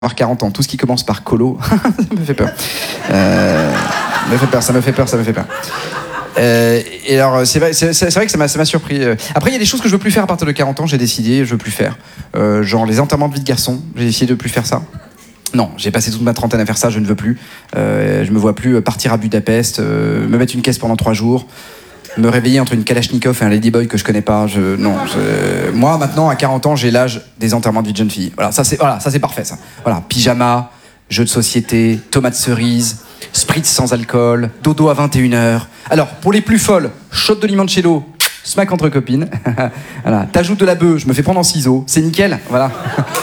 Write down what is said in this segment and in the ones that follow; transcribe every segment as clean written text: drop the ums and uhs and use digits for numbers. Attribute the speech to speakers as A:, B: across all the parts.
A: avoir 40 ans, tout ce qui commence par colo, ça me fait peur. Ça me fait peur. Et alors, c'est vrai que ça m'a surpris. Après, il y a des choses que je veux plus faire à partir de 40 ans, j'ai décidé, je veux plus faire. Genre les enterrements de vie de garçon, j'ai décidé de plus faire ça. Non, j'ai passé toute ma trentaine à faire ça, je ne veux plus. Je me vois plus partir à Budapest, me mettre une caisse pendant 3 jours, me réveiller entre une Kalachnikov et un Ladyboy que je connais pas. Moi, maintenant, à 40 ans, j'ai l'âge des enterrements de vie de jeune fille. Voilà, ça c'est parfait, ça. Voilà, pyjama, jeux de société, tomates cerises, spritz sans alcool, dodo à 21h. Alors, pour les plus folles, shot de limoncello, smack entre copines. Voilà, t'ajoutes de la bœuf, je me fais prendre en ciseaux, c'est nickel, voilà.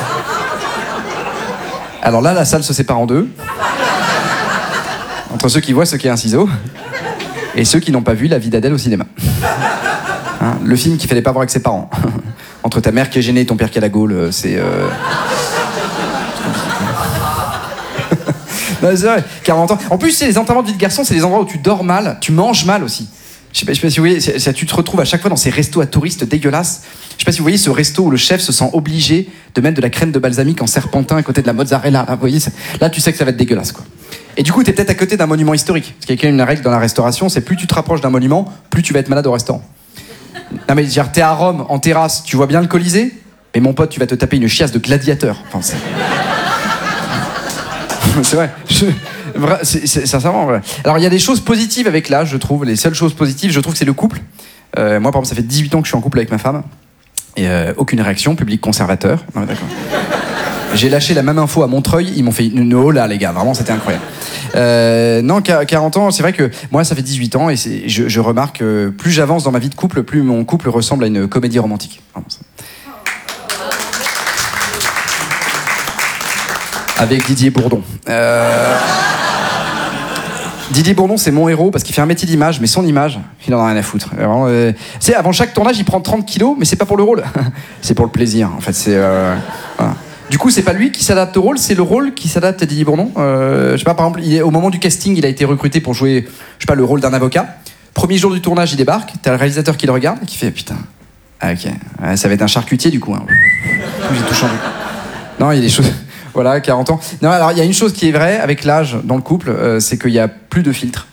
A: Alors là, la salle se sépare en deux. Entre ceux qui voient ce qu'est un ciseau et ceux qui n'ont pas vu La vie d'Adèle au cinéma. Hein, le film qu'il fallait pas voir avec ses parents. Entre ta mère qui est gênée et ton père qui a la gaule, c'est... Non, c'est vrai, 40 ans. En plus, c'est les enterrements de vie de garçon, c'est les endroits où tu dors mal, tu manges mal aussi. Je sais pas si vous voyez, tu te retrouves à chaque fois dans ces restos à touristes dégueulasses. Je sais pas si vous voyez ce resto où le chef se sent obligé de mettre de la crème de balsamique en serpentin à côté de la mozzarella. Là, vous voyez, là tu sais que ça va être dégueulasse, quoi. Et du coup, t'es peut-être à côté d'un monument historique. Parce qu'il y a quand même une règle dans la restauration, c'est plus tu te rapproches d'un monument, plus tu vas être malade au restaurant. Non mais genre, t'es à Rome, en terrasse, tu vois bien le Colisée, mais mon pote, tu vas te taper une chiasse de gladiateur. Enfin, c'est vrai. C'est sincèrement vrai. Alors il y a des choses positives avec l'âge, je trouve. Les seules choses positives, je trouve que c'est le couple. Moi par exemple, ça fait 18 ans que je suis en couple avec ma femme. Et aucune réaction, public conservateur. Non, d'accord. J'ai lâché la même info à Montreuil, ils m'ont fait une oh là les gars, vraiment c'était incroyable. Non, 40 ans, c'est vrai que moi ça fait 18 ans et je remarque que plus j'avance dans ma vie de couple, plus mon couple ressemble à une comédie romantique. Vraiment, ça. Avec Didier Bourdon. Didier Bourdon, c'est mon héros parce qu'il fait un métier d'image, mais son image, il en a rien à foutre. Vraiment, tu sais, avant chaque tournage, il prend 30 kilos, mais c'est pas pour le rôle. C'est pour le plaisir, en fait. Voilà. Du coup, c'est pas lui qui s'adapte au rôle, c'est le rôle qui s'adapte à Didier Bourdon. Je sais pas, par exemple, au moment du casting, il a été recruté pour jouer, je sais pas, le rôle d'un avocat. Premier jour du tournage, il débarque, t'as le réalisateur qui le regarde et qui fait putain, ah, ok, ouais, ça va être un charcutier du coup. Hein. J'ai tout changé. Non, il y a des choses. Voilà, 40 ans. Non, alors il y a une chose qui est vraie avec l'âge dans le couple, c'est qu'il y a plus de filtres.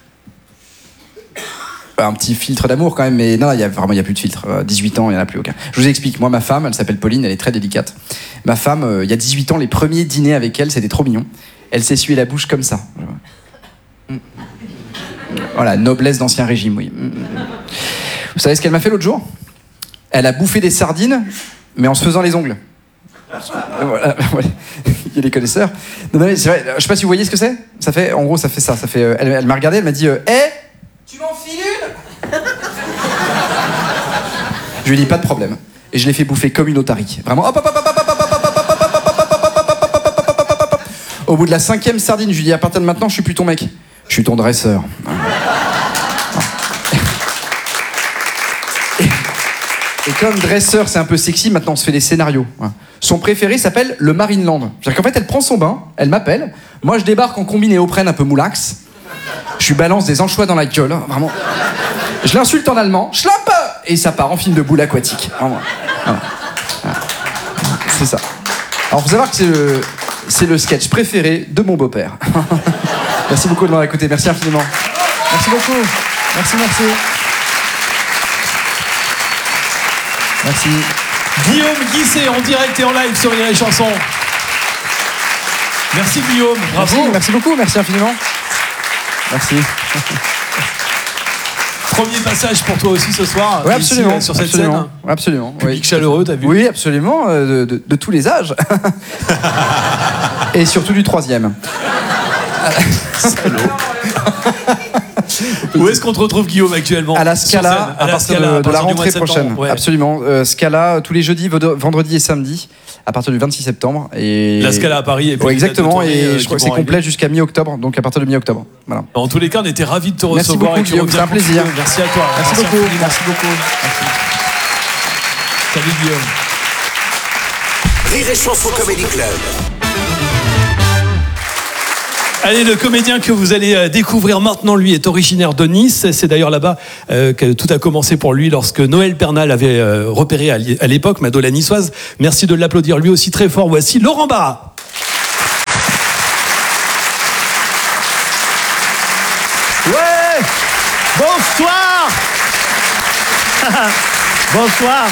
A: Un petit filtre d'amour quand même, mais non, il y a plus de filtre. 18 ans, il n'y en a plus aucun. Je vous explique. Moi, ma femme, elle s'appelle Pauline, elle est très délicate. Ma femme, il y a 18 ans, les premiers dîners avec elle, c'était trop mignon. Elle s'essuyait la bouche comme ça. Voilà, noblesse d'ancien régime, oui. Vous savez ce qu'elle m'a fait l'autre jour ? Elle a bouffé des sardines, mais en se faisant les ongles. Voilà, ouais. Il y a les connaisseurs. Non, mais c'est vrai, je sais pas si vous voyez ce que c'est. Ça fait, en gros, ça fait ça. Ça fait. Elle m'a regardé, elle m'a dit, tu m'en files une ? Je lui ai dit pas de problème. Et je l'ai fait bouffer comme une otarie. Vraiment. Hop, hop, hop, hop, hop, hop, hop, hop, hop, hop, hop, hop. Au bout de la 5e sardine, je lui ai dit, à partir de maintenant, je suis plus ton mec. Je suis ton dresseur. Et comme dresseur, c'est un peu sexy, maintenant on se fait des scénarios. Son préféré s'appelle le Marineland. C'est-à-dire qu'en fait, elle prend son bain, elle m'appelle, moi je débarque en combiné au prenne un peu moulax, je lui balance des anchois dans la gueule, vraiment. Je l'insulte en allemand, schlampe, et ça part en film de boule aquatique. Vraiment. Voilà. C'est ça. Alors faut savoir que c'est le sketch préféré de mon beau-père. Merci beaucoup de m'avoir écouté, merci infiniment. Merci beaucoup. Merci. Merci.
B: Guillaume Guisset en direct et en live sur Rire et Chanson. Merci Guillaume, bravo.
A: Merci beaucoup, merci infiniment. Merci.
B: Premier passage pour toi aussi ce soir.
A: Oui, absolument.
B: Ici, sur cette scène.
A: Absolument.
B: Public chaleureux, t'as vu ?
A: Oui, absolument, de tous les âges. Et surtout du 3e.
B: Salaud. Où est-ce qu'on te retrouve, Guillaume, actuellement ?
A: À la Scala, à partir de la rentrée prochaine. Ouais. Absolument. Scala, tous les jeudis, vendredis et samedis, à partir du 26 septembre. Et...
B: La Scala à Paris. Et puis
A: exactement, et je crois que c'est complet jusqu'à mi-octobre, donc à partir de mi-octobre. Voilà.
B: En tous les cas, on était ravis de te recevoir.
A: Merci beaucoup, Guillaume, c'est un plaisir.
B: Merci à toi.
A: Merci beaucoup. Merci beaucoup.
B: Salut, Guillaume.
C: Rire et Chanson Comedy Club.
B: Allez, le comédien que vous allez découvrir maintenant, lui, est originaire de Nice. C'est d'ailleurs là-bas que tout a commencé pour lui lorsque Noël Bernal avait repéré à l'époque Mado la niçoise. Merci de l'applaudir lui aussi très fort. Voici Laurent Barra.
C: Bonsoir. Bonsoir.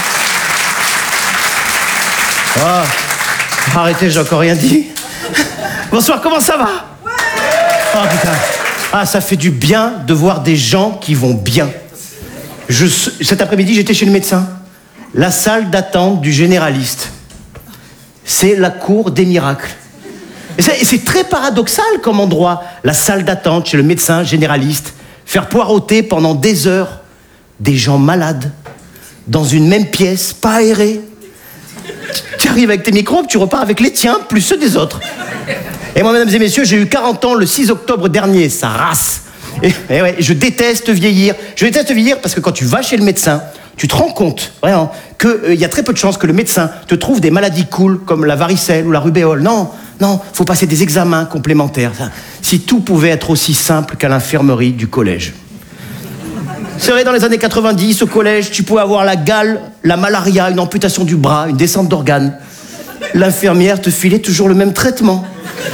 C: Oh, arrêtez, j'ai encore rien dit. Bonsoir, comment ça va? Oh putain. Ah, ça fait du bien de voir des gens qui vont bien. Cet après-midi, j'étais chez le médecin. La salle d'attente du généraliste. C'est la cour des miracles. Et c'est très paradoxal comme endroit, la salle d'attente chez le médecin généraliste. Faire poireauter pendant des heures des gens malades, dans une même pièce, pas aérée. Tu arrives avec tes microbes, tu repars avec les tiens, plus ceux des autres. Et moi, mesdames et messieurs, j'ai eu 40 ans le 6 octobre dernier, ça race. Et ouais, je déteste vieillir. Je déteste vieillir parce que quand tu vas chez le médecin, tu te rends compte, vraiment, qu'il y a très peu de chances que le médecin te trouve des maladies cool comme la varicelle ou la rubéole. Non, faut passer des examens complémentaires. Si tout pouvait être aussi simple qu'à l'infirmerie du collège. C'est vrai, dans les années 90, au collège, tu pouvais avoir la gale, la malaria, une amputation du bras, une descente d'organes. L'infirmière te filait toujours le même traitement.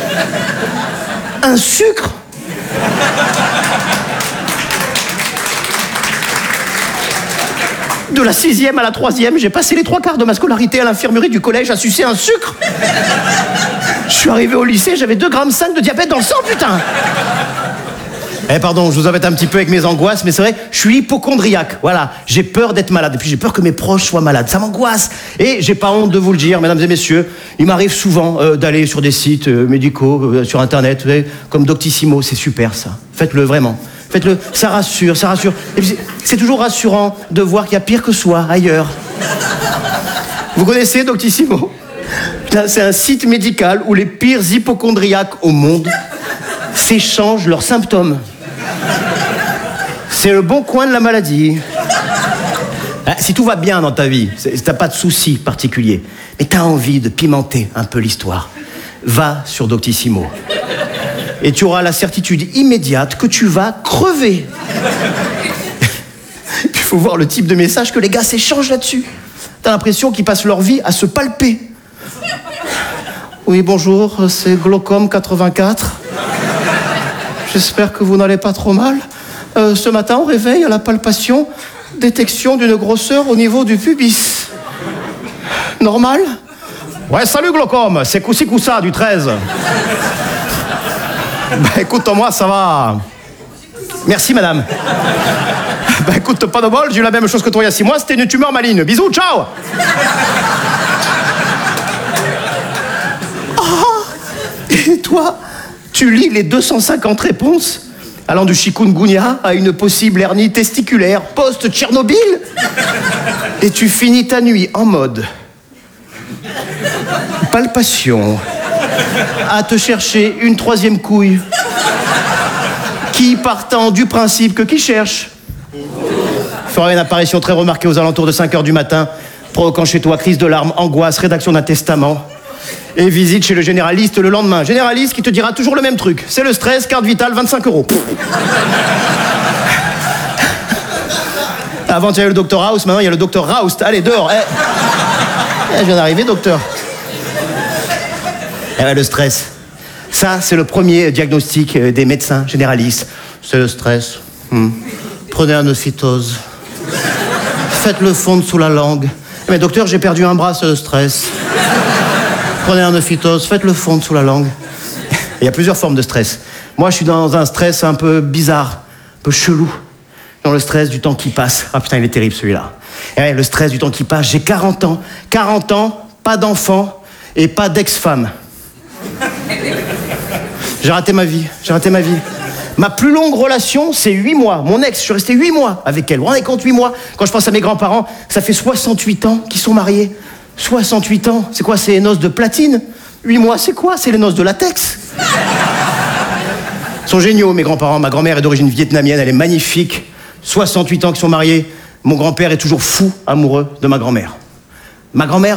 C: Un sucre. De la 6e à la 3e, j'ai passé les 3/4 de ma scolarité à l'infirmerie du collège à sucer un sucre. Je suis arrivé au lycée, j'avais 2,5 g de diabète dans le sang, putain. Pardon, je vous embête un petit peu avec mes angoisses, mais c'est vrai, je suis hypocondriaque. Voilà, j'ai peur d'être malade. Et puis j'ai peur que mes proches soient malades. Ça m'angoisse. Et j'ai pas honte de vous le dire, mesdames et messieurs. Il m'arrive souvent d'aller sur des sites médicaux, sur Internet, vous savez, comme Doctissimo. C'est super, ça. Faites-le, vraiment. Faites-le, ça rassure, ça rassure. Et puis c'est toujours rassurant de voir qu'il y a pire que soi, ailleurs. Vous connaissez Doctissimo? C'est un site médical où les pires hypocondriaques au monde s'échangent leurs symptômes. C'est le bon coin de la maladie. Si tout va bien dans ta vie, si t'as pas de soucis particuliers, mais t'as envie de pimenter un peu l'histoire, va sur Doctissimo. Et tu auras la certitude immédiate que tu vas crever. Il faut voir le type de message que les gars s'échangent là-dessus. T'as l'impression qu'ils passent leur vie à se palper. Oui, bonjour, c'est Glaucome 84. J'espère que vous n'allez pas trop mal. Ce matin, au réveil, à la palpation, détection d'une grosseur au niveau du pubis. Normal? Ouais, salut Glaucome, c'est Coussi Coussa du 13. Bah écoute, moi, ça va. Merci, madame. Bah écoute, pas de bol, j'ai eu la même chose que toi il y a 6 mois, c'était une tumeur maligne. Bisous, ciao. Oh, et toi, tu lis les 250 réponses allant du chikungunya à une possible hernie testiculaire post-Tchernobyl et tu finis ta nuit en mode palpation à te chercher une 3e couille qui, partant du principe que qui cherche fera une apparition très remarquée aux alentours de 5h du matin, provoquant chez toi crise de larmes, angoisse, rédaction d'un testament et visite chez le généraliste le lendemain. Généraliste qui te dira toujours le même truc. C'est le stress, carte vitale, 25 €. Avant, il y avait le docteur House, maintenant il y a le docteur Roust. Allez, dehors. Je viens d'arriver, docteur. Le stress. Ça, c'est le premier diagnostic des médecins généralistes. C'est le stress. Prenez un ocytose. Faites-le fondre sous la langue. Mais docteur, j'ai perdu un bras, c'est le stress. Prenez un ocytose, faites-le fondre sous la langue. Il y a plusieurs formes de stress. Moi, je suis dans un stress un peu bizarre, un peu chelou. Dans le stress du temps qui passe. Ah putain, il est terrible celui-là. Le stress du temps qui passe, j'ai 40 ans. 40 ans, pas d'enfant et pas d'ex-femme. J'ai raté ma vie. Ma plus longue relation, c'est 8 mois. Mon ex, je suis resté 8 mois avec elle. Vous vous rendez compte, 8 mois? Quand je pense à mes grands-parents, ça fait 68 ans qu'ils sont mariés. 68 ans, c'est quoi? C'est les noces de platine? 8 mois, c'est quoi? C'est les noces de latex. Ils sont géniaux, mes grands-parents. Ma grand-mère est d'origine vietnamienne, elle est magnifique. 68 ans qu'ils sont mariés. Mon grand-père est toujours fou amoureux de ma grand-mère. Ma grand-mère,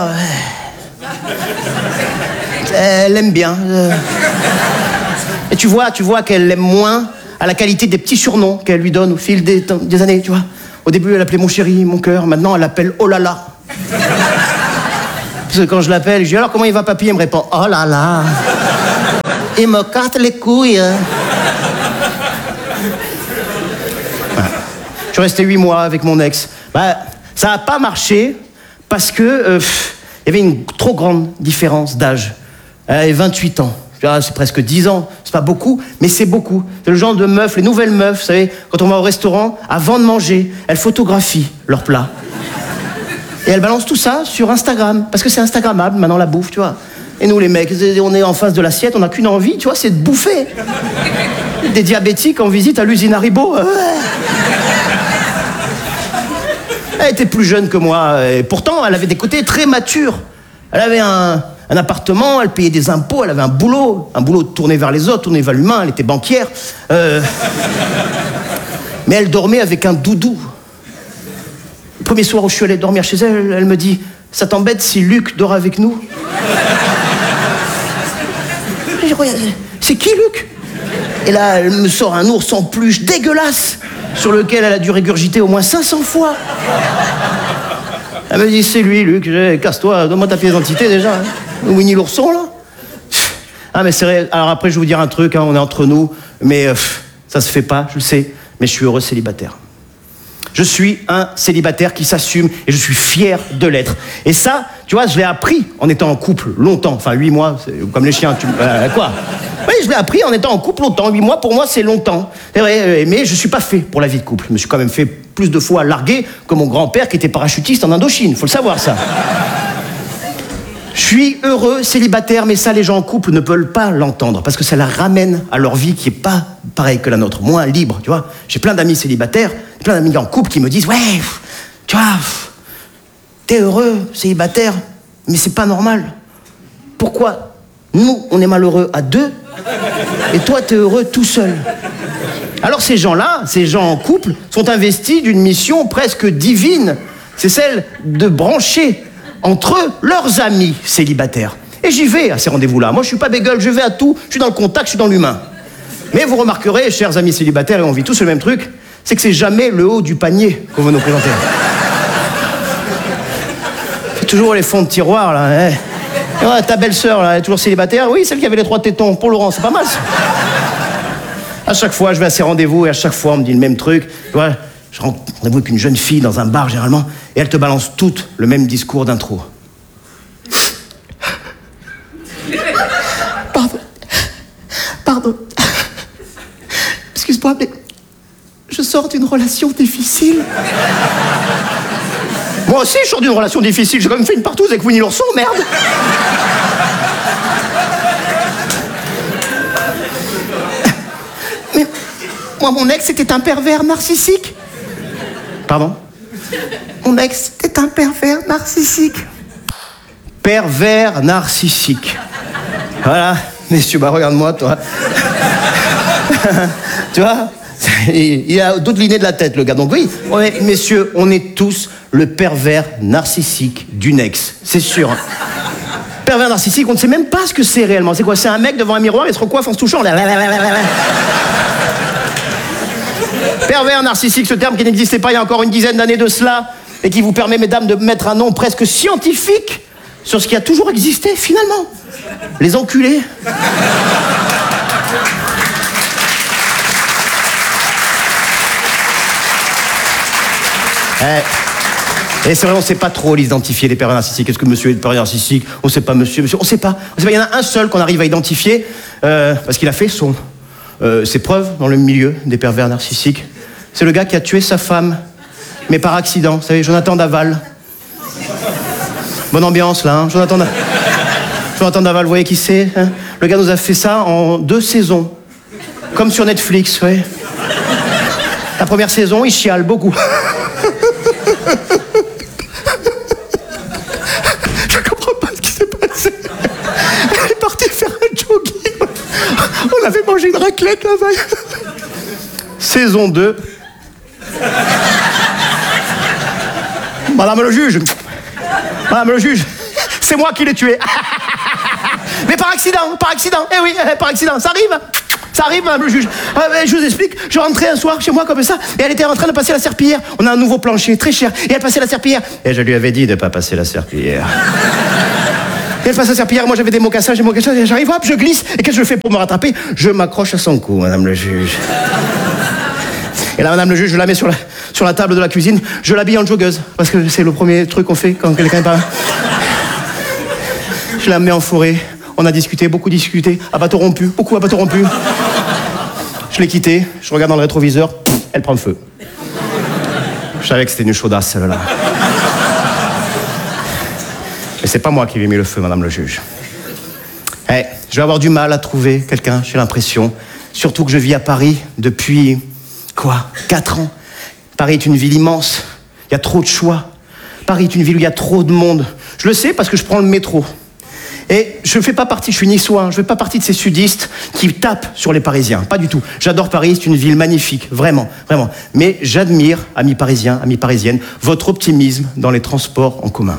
C: elle l'aime bien. Et tu vois qu'elle l'aime moins à la qualité des petits surnoms qu'elle lui donne au fil des années, tu vois. Au début, elle appelait mon chéri, mon cœur. Maintenant, elle l'appelle oh là là. Parce que quand je l'appelle, je dis alors comment il va papy? Elle me répond oh là là. Il me casse les couilles. suis resté 8 mois avec mon ex. Bah, ça n'a pas marché parce que y avait une trop grande différence d'âge. Elle avait 28 ans. C'est presque 10 ans, c'est pas beaucoup, mais c'est beaucoup. C'est le genre de meufs, les nouvelles meufs, vous savez, quand on va au restaurant, avant de manger, elles photographient leurs plats. Et elles balancent tout ça sur Instagram, parce que c'est Instagrammable maintenant la bouffe, tu vois. Et nous les mecs, on est en face de l'assiette, on n'a qu'une envie, tu vois, c'est de bouffer. Des diabétiques en visite à l'usine Haribo. Elle était plus jeune que moi, et pourtant elle avait des côtés très matures. Elle avait un appartement, elle payait des impôts, elle avait un boulot tourné vers les autres, tourné vers l'humain, elle était banquière. Mais elle dormait avec un doudou. Le premier soir où je suis allé dormir chez elle, elle me dit « Ça t'embête si Luc dort avec nous ?» J'ai dit « C'est qui Luc ?» Et là, elle me sort un ours en peluche dégueulasse sur lequel elle a dû régurgiter au moins 500 fois. Elle me dit, c'est lui, Luc, casse-toi, donne-moi ta pièce d'identité déjà. Hein. Winnie l'ourson, là. Ah, mais c'est vrai, alors après, je vais vous dire un truc, hein, on est entre nous, mais ça se fait pas, je le sais, mais je suis heureux célibataire. Je suis un célibataire qui s'assume et je suis fier de l'être. Et ça, tu vois, je l'ai appris en étant en couple longtemps. Enfin, 8 mois, c'est comme les chiens, quoi. Oui, je l'ai appris en étant en couple longtemps. 8 mois, pour moi, c'est longtemps. C'est vrai, mais je suis pas fait pour la vie de couple. Je me suis quand même fait plus de fois larguer que mon grand-père qui était parachutiste en Indochine. Faut le savoir, ça. Je suis heureux célibataire, mais ça, les gens en couple ne peuvent pas l'entendre parce que ça la ramène à leur vie qui est pas pareille que la nôtre, moins libre, tu vois. J'ai plein d'amis célibataires, plein d'amis en couple qui me disent « Ouais, tu vois, t'es heureux célibataire, mais c'est pas normal. Pourquoi nous, on est malheureux à deux et toi, t'es heureux tout seul ?» Alors ces gens-là, ces gens en couple, sont investis d'une mission presque divine. C'est celle de brancher entre leurs amis célibataires. Et j'y vais à ces rendez-vous-là. Moi, je suis pas bégueule, je vais à tout, je suis dans le contact, je suis dans l'humain. Mais vous remarquerez, chers amis célibataires, et on vit tous le même truc, c'est que c'est jamais le haut du panier qu'on veut nous présenter. C'est toujours les fonds de tiroir, là. Hein. Ouais, ta belle-sœur, là, elle est toujours célibataire. Oui, celle qui avait les 3 tétons. Pour Laurent, c'est pas mal, ça. À chaque fois, je vais à ces rendez-vous, et à chaque fois, on me dit le même truc. Tu vois, je rentre rendez-vous avec une jeune fille dans un bar, généralement, et elle te balance toutes le même discours d'intro. Pardon. Excuse-moi, mais je sors d'une relation difficile. Moi aussi, je sors d'une relation difficile. J'ai quand même fait une partouze avec Winnie l'ourson, merde. Mais moi, mon ex, c'était un pervers narcissique. Pardon ? Mon ex, c'était un pervers narcissique. Pervers narcissique. Voilà. Messieurs, bah regarde-moi, toi. Tu vois ? Il a d'autres lignées de la tête, le gars. Donc oui, messieurs, on est tous le pervers narcissique d'une ex. C'est sûr. Pervers narcissique, on ne sait même pas ce que c'est réellement. C'est quoi ? C'est un mec devant un miroir, il se recoiffe en se touchant. Pervers narcissique, ce terme qui n'existait pas il y a encore une dizaine d'années de cela, et qui vous permet, mesdames, de mettre un nom presque scientifique sur ce qui a toujours existé, finalement. Les enculés. Et c'est vrai, on ne sait pas trop l'identifier, les pervers narcissiques. Est-ce que monsieur est pervers narcissique ? On ne sait pas, monsieur. On ne sait pas. Il y en a un seul qu'on arrive à identifier, parce qu'il a fait ses preuves dans le milieu des pervers narcissiques. C'est le gars qui a tué sa femme, mais par accident. Vous savez, Jonathan Daval. Bonne ambiance, là, hein. Jonathan Daval, vous voyez qui c'est, hein ? Le gars nous a fait ça en 2 saisons. Comme sur Netflix, ouais. La première saison, il chiale beaucoup. Je comprends pas ce qui s'est passé. Elle est partie faire un jogging. On avait mangé une raclette là-bas. Saison 2. Madame le juge, c'est moi qui l'ai tué. Mais par accident. Eh oui, par accident, ça arrive, madame le juge. Je vous explique, je rentrais un soir chez moi comme ça, et elle était en train de passer la serpillière. On a un nouveau plancher, très cher, et elle passait la serpillière. Et je lui avais dit de pas passer la serpillière. Et elle passe la serpillière, moi j'avais des mocassins, et j'arrive, hop, je glisse, et qu'est-ce que je fais pour me rattraper ? Je m'accroche à son cou, madame le juge. Et là, madame le juge, je la mets sur la table de la cuisine, je l'habille en joggeuse, parce que c'est le premier truc qu'on fait quand quelqu'un est pas là. Je la mets en forêt, on a discuté, beaucoup discuté, à bateau rompu, beaucoup à bateau rompu. Je l'ai quittée, je regarde dans le rétroviseur, elle prend feu. Je savais que c'était une chaudasse, celle-là. Mais c'est pas moi qui lui ai mis le feu, madame le juge. Je vais avoir du mal à trouver quelqu'un, j'ai l'impression. Surtout que je vis à Paris depuis, 4 ans. Paris est une ville immense, il y a trop de choix. Paris est une ville où il y a trop de monde. Je le sais parce que je prends le métro. Et je fais pas partie, je suis niçois, je fais pas partie de ces sudistes qui tapent sur les Parisiens. Pas du tout. J'adore Paris, c'est une ville magnifique, vraiment, vraiment. Mais j'admire, amis parisiens, amis parisiennes, votre optimisme dans les transports en commun.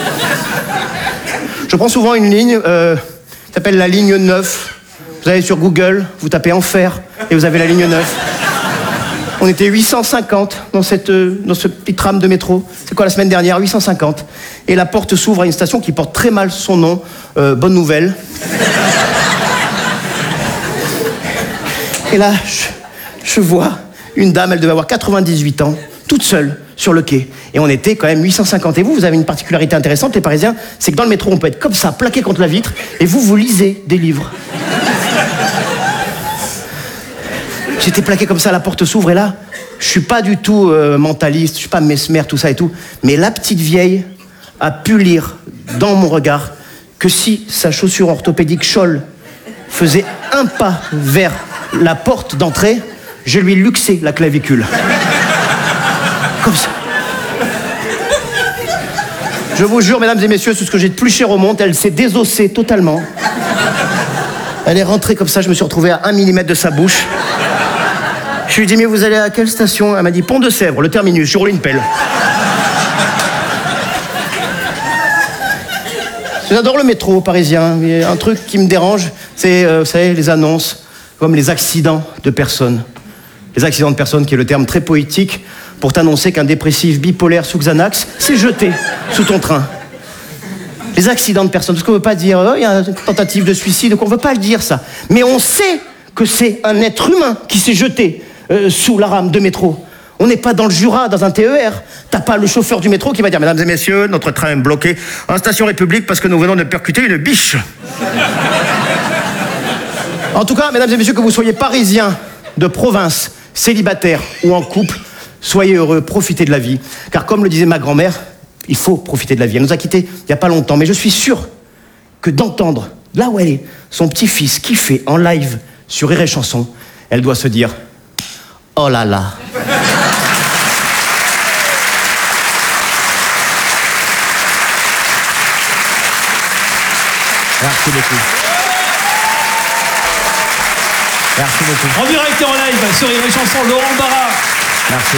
C: Je prends souvent une ligne qui s'appelle la ligne 9. Vous allez sur Google, vous tapez Enfer et vous avez la ligne 9. On était 850 dans ce petit tram de métro. C'est quoi la semaine dernière? 850. Et la porte s'ouvre à une station qui porte très mal son nom. Bonne nouvelle. Et là, je vois une dame, elle devait avoir 98 ans, toute seule sur le quai. Et on était quand même 850. Et vous avez une particularité intéressante, les Parisiens, c'est que dans le métro, on peut être comme ça, plaqué contre la vitre, et vous lisez des livres. J'étais plaqué comme ça, la porte s'ouvre, et là, je suis pas du tout mentaliste, je suis pas mesmer, tout ça et tout, mais la petite vieille a pu lire dans mon regard que si sa chaussure orthopédique Scholl faisait un pas vers la porte d'entrée, je lui luxais la clavicule. Comme ça. Je vous jure, mesdames et messieurs, c'est ce que j'ai de plus cher au monde, elle s'est désossée totalement. Elle est rentrée comme ça, je me suis retrouvé à 1 mm de sa bouche. Je lui ai dit, mais vous allez à quelle station? Elle m'a dit, Pont de Sèvres, le terminus, j'ai roulé une pelle. J'adore le métro parisien, mais un truc qui me dérange, c'est, vous savez, les annonces, comme les accidents de personnes. Les accidents de personnes, qui est le terme très poétique pour t'annoncer qu'un dépressif bipolaire sous Xanax s'est jeté sous ton train. Les accidents de personnes, parce qu'on ne veut pas dire, il y a une tentative de suicide, on ne veut pas le dire ça. Mais on sait que c'est un être humain qui s'est jeté sous la rame de métro. On n'est pas dans le Jura, dans un TER. T'as pas le chauffeur du métro qui va dire, mesdames et messieurs, notre train est bloqué en station République parce que nous venons de percuter une biche. En tout cas, mesdames et messieurs, que vous soyez parisiens, de province, célibataires ou en couple, soyez heureux, profitez de la vie. Car comme le disait ma grand-mère, il faut profiter de la vie. Elle nous a quittés il n'y a pas longtemps, mais je suis sûr que d'entendre, là où elle est, son petit-fils kiffer en live sur Rire et Chanson, elle doit se dire, oh là là. Merci beaucoup. Merci beaucoup.
B: En direct et en live sur Rire et Chanson, Laurent Barra.
C: Merci.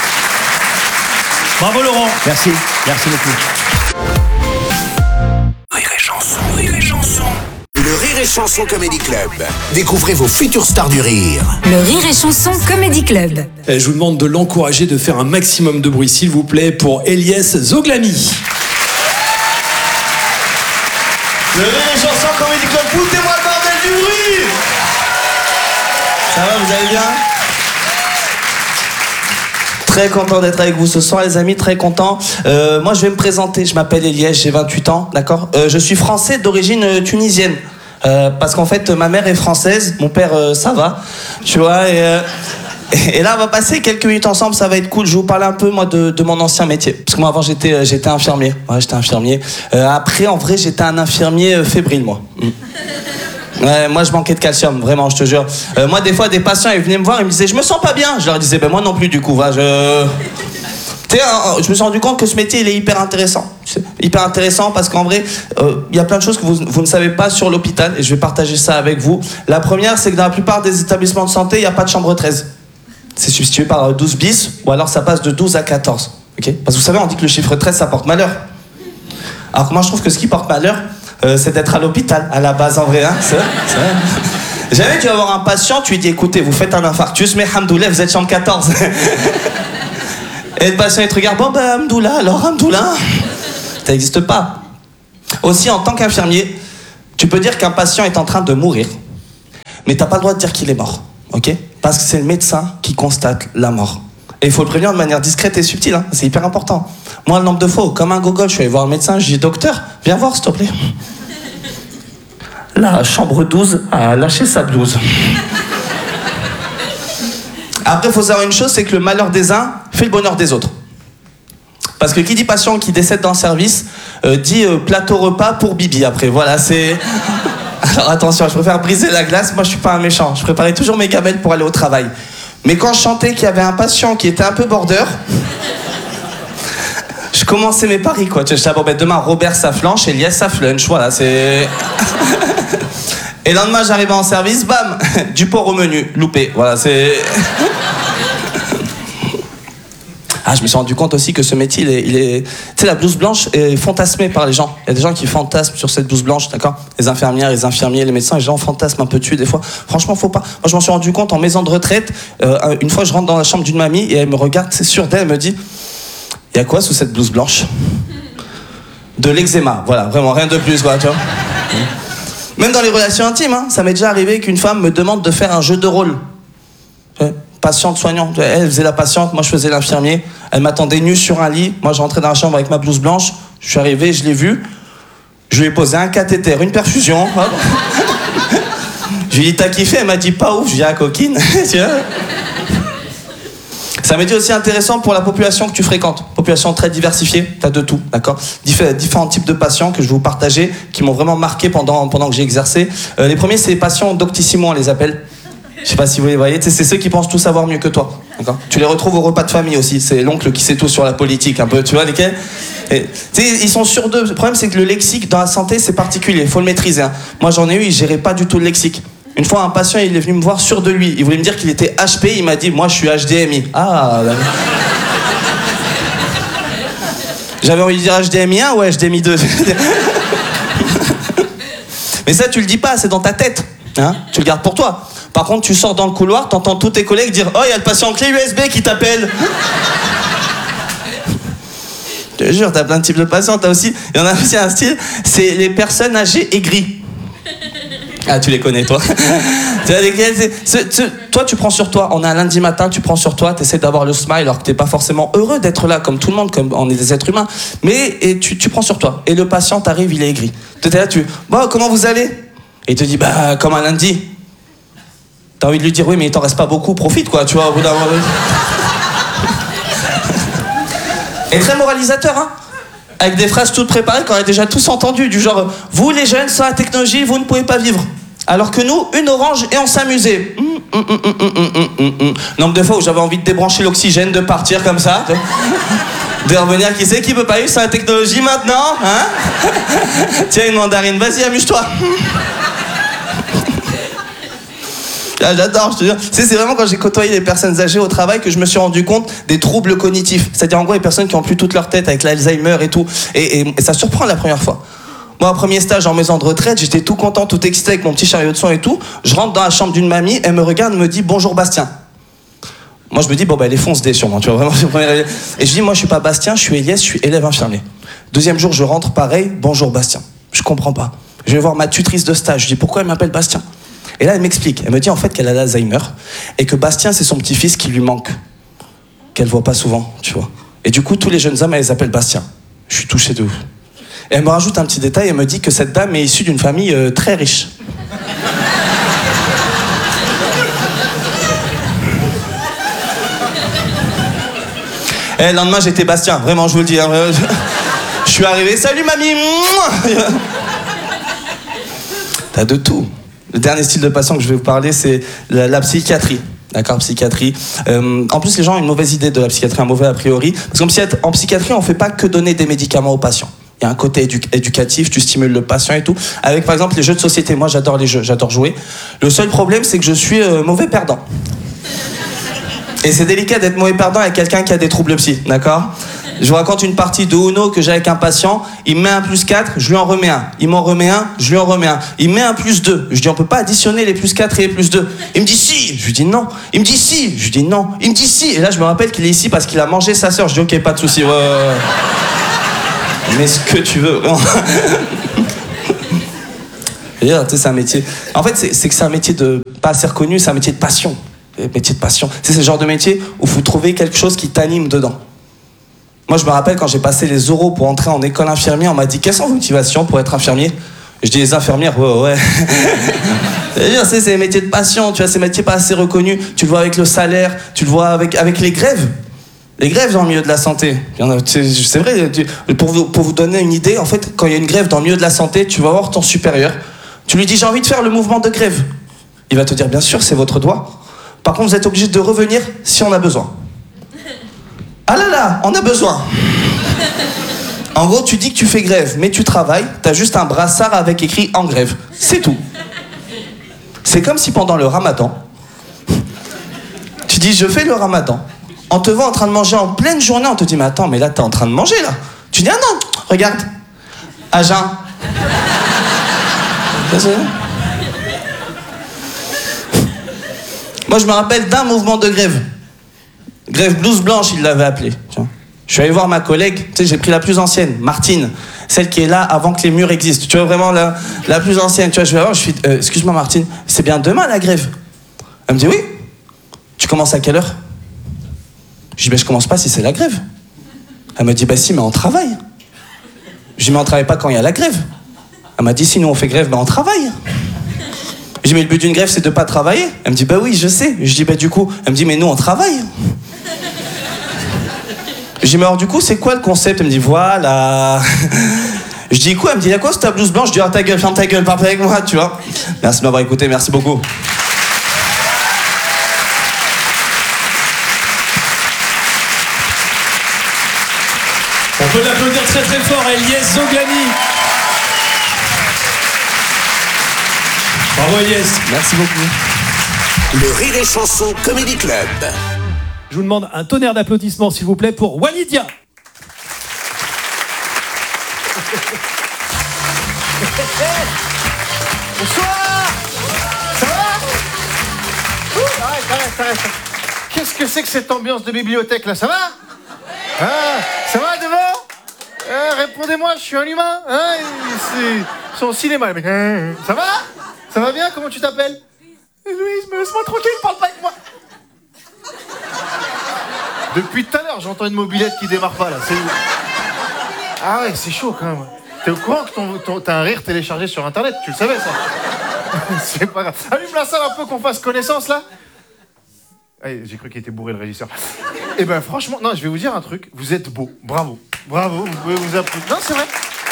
B: Bravo Laurent.
C: Merci. Merci beaucoup.
D: Rire et Chanson, Rire et Chanson. Le Rire et Chanson Comedy Club. Découvrez vos futures stars du rire.
E: Le Rire et Chanson Comedy Club.
B: Je vous demande de l'encourager, de faire un maximum de bruit, s'il vous plaît, pour Elias Zoglami.
F: Le Rire et Chanson Comedy Club, foutez-moi le bordel du bruit. Ça va, vous allez bien? Très content d'être avec vous ce soir, les amis, très content. Moi, je vais me présenter, je m'appelle Elias, j'ai 28 ans, d'accord? Je suis français d'origine tunisienne. Parce qu'en fait, ma mère est française, mon père, ça va, tu vois, et là, on va passer quelques minutes ensemble, ça va être cool. Je vais vous parler un peu, moi, de mon ancien métier. Parce que moi, avant, j'étais infirmier. Ouais, j'étais infirmier. Après, en vrai, j'étais un infirmier fébrile, moi. Ouais, moi, je manquais de calcium, vraiment, je te jure. Moi, des fois, des patients, ils venaient me voir, ils me disaient, je me sens pas bien. Je leur disais, ben moi non plus, du coup, je me suis rendu compte que ce métier, il est hyper intéressant. Hyper intéressant parce qu'en vrai, il y a plein de choses que vous ne savez pas sur l'hôpital, et je vais partager ça avec vous. La première, c'est que dans la plupart des établissements de santé, il n'y a pas de chambre 13. C'est substitué par 12 bis, ou alors ça passe de 12 à 14. Okay, parce que vous savez, on dit que le chiffre 13, ça porte malheur. Alors que moi, je trouve que ce qui porte malheur, c'est d'être à l'hôpital, à la base, en vrai. Hein, c'est vrai. Jamais tu vas voir un patient, tu lui dis, écoutez, vous faites un infarctus, mais hamdoulah, vous êtes chambre 14. Et le patient, il te regarde, bon, ben, hamdoulah, alors, hamdoulah. Ça n'existe pas. Aussi, en tant qu'infirmier, tu peux dire qu'un patient est en train de mourir, mais t'as pas le droit de dire qu'il est mort, ok? Parce que c'est le médecin qui constate la mort. Et il faut le prévenir de manière discrète et subtile, hein. C'est hyper important. Moi, le nombre de fois, comme un gogol, je suis allé voir le médecin, je dis docteur, viens voir s'il te plaît. La chambre 12 a lâché sa blouse. Après, il faut savoir une chose, c'est que le malheur des uns fait le bonheur des autres. Parce que qui dit patient qui décède dans le service, dit plateau repas pour Bibi. Après, voilà, c'est... Alors attention, je préfère briser la glace, moi je suis pas un méchant. Je préparais toujours mes gamelles pour aller au travail. Mais quand je sentais qu'il y avait un patient qui était un peu border, je commençais mes paris, quoi. Je disais, bon, ben, demain, Robert ça flanche, Elias ça flunch, voilà, c'est... Et le lendemain, j'arrivais en service, bam, du porc au menu, loupé, voilà, c'est... Ah, je me suis rendu compte aussi que ce métier, il est... Tu sais, la blouse blanche est fantasmée par les gens. Il y a des gens qui fantasment sur cette blouse blanche, d'accord? Les infirmières, les infirmiers, les médecins, les gens fantasment un peu dessus des fois. Franchement, faut pas. Moi, je m'en suis rendu compte en maison de retraite. Une fois, je rentre dans la chambre d'une mamie et elle me regarde, c'est sûr d'elle, elle me dit, il y a quoi sous cette blouse blanche? De l'eczéma, voilà, vraiment, rien de plus, quoi, tu vois. Même dans les relations intimes, hein, ça m'est déjà arrivé qu'une femme me demande de faire un jeu de rôle. Patiente, soignante. Elle faisait la patiente, moi je faisais l'infirmier. Elle m'attendait nue sur un lit. Moi je rentrais dans la chambre avec ma blouse blanche. Je suis arrivé, je l'ai vue. Je lui ai posé un cathéter, une perfusion. Je lui ai dit, t'as kiffé? Elle m'a dit, pas ouf. Je lui ai dit, ah, coquine. Ça m'est dit aussi intéressant pour la population que tu fréquentes. Population très diversifiée, t'as de tout, d'accord? Différents types de patients que je vais vous partager, qui m'ont vraiment marqué pendant que j'ai exercé. Les premiers, c'est les patients doctissimo, on les appelle. Je sais pas si vous les voyez, c'est ceux qui pensent tout savoir mieux que toi. D'accord ? Tu les retrouves au repas de famille aussi. C'est l'oncle qui sait tout sur la politique, un peu. Tu vois lesquels ? Ils sont sûrs d'eux. Le problème, c'est que le lexique dans la santé, c'est particulier. Il faut le maîtriser. Hein. Moi, j'en ai eu, ils géraient pas du tout le lexique. Une fois, un patient, il est venu me voir sûr de lui. Il voulait me dire qu'il était HP. Il m'a dit, moi, je suis HDMI. Ah. J'avais envie de dire HDMI 1 ou HDMI 2. Mais ça, tu le dis pas. C'est dans ta tête. Hein ? Tu le gardes pour toi. Par contre, tu sors dans le couloir, t'entends tous tes collègues dire « Oh, il y a le patient clé USB qui t'appelle !» Je te jure, t'as plein de types de patients, t'as aussi... Il y en a aussi un style, c'est les personnes âgées aigries. Ah, tu les connais, toi. Toi, tu prends sur toi. On est un lundi matin, tu prends sur toi, t'essaies d'avoir le smile alors que t'es pas forcément heureux d'être là, comme tout le monde, comme on est des êtres humains. Mais tu prends sur toi. Et le patient t'arrive, il est aigri. T'es là, bon, comment vous allez ? Et il te dit, bah, comme un lundi. T'as envie de lui dire, oui, mais il t'en reste pas beaucoup, profite, quoi, tu vois, au bout d'un moment. Et très moralisateur, hein. Avec des phrases toutes préparées qu'on a déjà tous entendues, du genre, vous, les jeunes, sans la technologie, vous ne pouvez pas vivre. Alors que nous, une orange et on s'amusait. Nombre de fois où j'avais envie de débrancher l'oxygène, de partir comme ça. De revenir, qui sait qui peut pas vivre sans la technologie maintenant, hein? Tiens, une mandarine, vas-y, amuse-toi. Ah, j'adore, je te jure. C'est vraiment quand j'ai côtoyé les personnes âgées au travail que je me suis rendu compte des troubles cognitifs. C'est-à-dire en gros les personnes qui ont plus toute leur tête avec l'Alzheimer et tout. Et ça surprend la première fois. Moi, premier stage en maison de retraite, j'étais tout content, tout excité avec mon petit chariot de soins et tout. Je rentre dans la chambre d'une mamie, elle me regarde, me dit « Bonjour Bastien ». Moi, je me dis « Bon, bah, elle est fonce-dé sûrement, tu vois, vraiment, c'est le premier... » Et je dis « Moi, je suis pas Bastien, je suis Elias, je suis élève infirmier. » Deuxième jour, je rentre, pareil, « Bonjour Bastien ». Je comprends pas. Je vais voir ma tutrice de stage, je dis « Pourquoi elle m'appelle Bastien ?» Et là, elle m'explique. Elle me dit en fait qu'elle a l'Alzheimer et que Bastien, c'est son petit-fils qui lui manque. Qu'elle voit pas souvent, tu vois. Et du coup, tous les jeunes hommes, elle les appelle Bastien. Je suis touché de ouf. Et elle me rajoute un petit détail, elle me dit que cette dame est issue d'une famille très riche. Et le lendemain, j'étais Bastien. Vraiment, je vous le dis. Hein, je suis arrivé. Salut, mamie. T'as de tout. Le dernier style de patient que je vais vous parler, c'est la psychiatrie. D'accord, psychiatrie. En plus, les gens ont une mauvaise idée de la psychiatrie, un mauvais a priori. Parce qu'en psychiatrie, on ne fait pas que donner des médicaments aux patients. Il y a un côté éducatif, tu stimules le patient et tout. Avec, par exemple, les jeux de société. Moi, j'adore les jeux, j'adore jouer. Le seul problème, c'est que je suis mauvais perdant. Et c'est délicat d'être mauvais perdant avec quelqu'un qui a des troubles psy, d'accord ? Je vous raconte une partie de Uno que j'ai avec un patient. Il me met un +4, je lui en remets un. Il m'en remet un, je lui en remets un. Il me met un +2. Je dis, on peut pas additionner les +4 et les +2. Il me dit si. Je lui dis non. Il me dit si. Je lui dis non. Il me dit si. Et là, je me rappelle qu'il est ici parce qu'il a mangé sa sœur. Je dis, ok, pas de souci. Ouais. Mais ce que tu veux. C'est un métier. En fait, c'est que c'est un métier de pas assez reconnu, c'est un métier de passion. métier de passion. C'est ce genre de métier où vous trouvez quelque chose qui t'anime dedans. Moi, je me rappelle quand j'ai passé les oraux pour entrer en école infirmière, on m'a dit quelles sont vos motivations pour être infirmier? Je dis les infirmières, ouais. C'est des métiers de passion, tu vois, ces métiers pas assez reconnus. Tu le vois avec le salaire, tu le vois avec les grèves. Les grèves dans le milieu de la santé. C'est vrai, pour vous donner une idée, en fait, quand il y a une grève dans le milieu de la santé, tu vas voir ton supérieur, tu lui dis j'ai envie de faire le mouvement de grève. Il va te dire bien sûr, c'est votre droit. Par contre, vous êtes obligé de revenir si on a besoin. Ah là là, on a besoin. En gros, tu dis que tu fais grève, mais tu travailles, t'as juste un brassard avec écrit en grève. C'est tout. C'est comme si pendant le ramadan, tu dis je fais le ramadan. On te voit en train de manger en pleine journée, on te dit mais attends, mais là t'es en train de manger là. Tu dis ah non, regarde, à jeun. Moi je me rappelle d'un mouvement de grève. Grève blouse blanche, il l'avait appelé. Je suis allé voir ma collègue, tu sais, j'ai pris la plus ancienne, Martine, celle qui est là avant que les murs existent. Tu vois, vraiment la plus ancienne. Tu vois, je vais la voir, je suis excuse-moi Martine, c'est bien demain la grève? Elle me dit oui. Tu commences à quelle heure? Je dis ben je commence pas si c'est la grève. Elle me dit bah si, mais on travaille. Je dis mais on travaille pas quand il y a la grève. Elle m'a dit si nous on fait grève, ben on travaille. Je dis mais le but d'une grève c'est de pas travailler. Elle me dit bah oui je sais. Je dis bah du coup, elle me dit mais nous on travaille. Je dis mais alors du coup c'est quoi le concept? Elle me dit voilà. Je dis quoi? Elle me dit y'a quoi sur ta blouse blanche? Je dis ah ta gueule, ferme ta gueule, parle pas avec moi, tu vois. Merci de m'avoir écouté, merci beaucoup.
B: On peut l'applaudir très très fort, Eliès Zoglani. Bravo Eliès.
F: Merci beaucoup.
D: Le Rire et Chanson Comedy Club.
B: Je vous demande un tonnerre d'applaudissements s'il vous plaît pour Walidia.
G: Bonsoir. Ça va? Arrête. Qu'est-ce que c'est que cette ambiance de bibliothèque là? Ça va? Ça va devant? Répondez-moi, je suis un humain. C'est au cinéma. Mais, ça va? Ça va bien? Comment tu t'appelles? Louise, mais laisse-moi tranquille, parle pas avec moi. Depuis tout à l'heure, j'entends une mobilette qui démarre pas là. Ah ouais, c'est chaud quand même. T'es au courant que t'as un rire téléchargé sur internet? Tu le savais ça? C'est pas grave. Allume la salle un peu qu'on fasse connaissance là. Allez, j'ai cru qu'il était bourré le régisseur. Eh ben franchement, non, je vais vous dire un truc. Vous êtes beau, bravo, vous pouvez vous applaudir. Non, c'est vrai,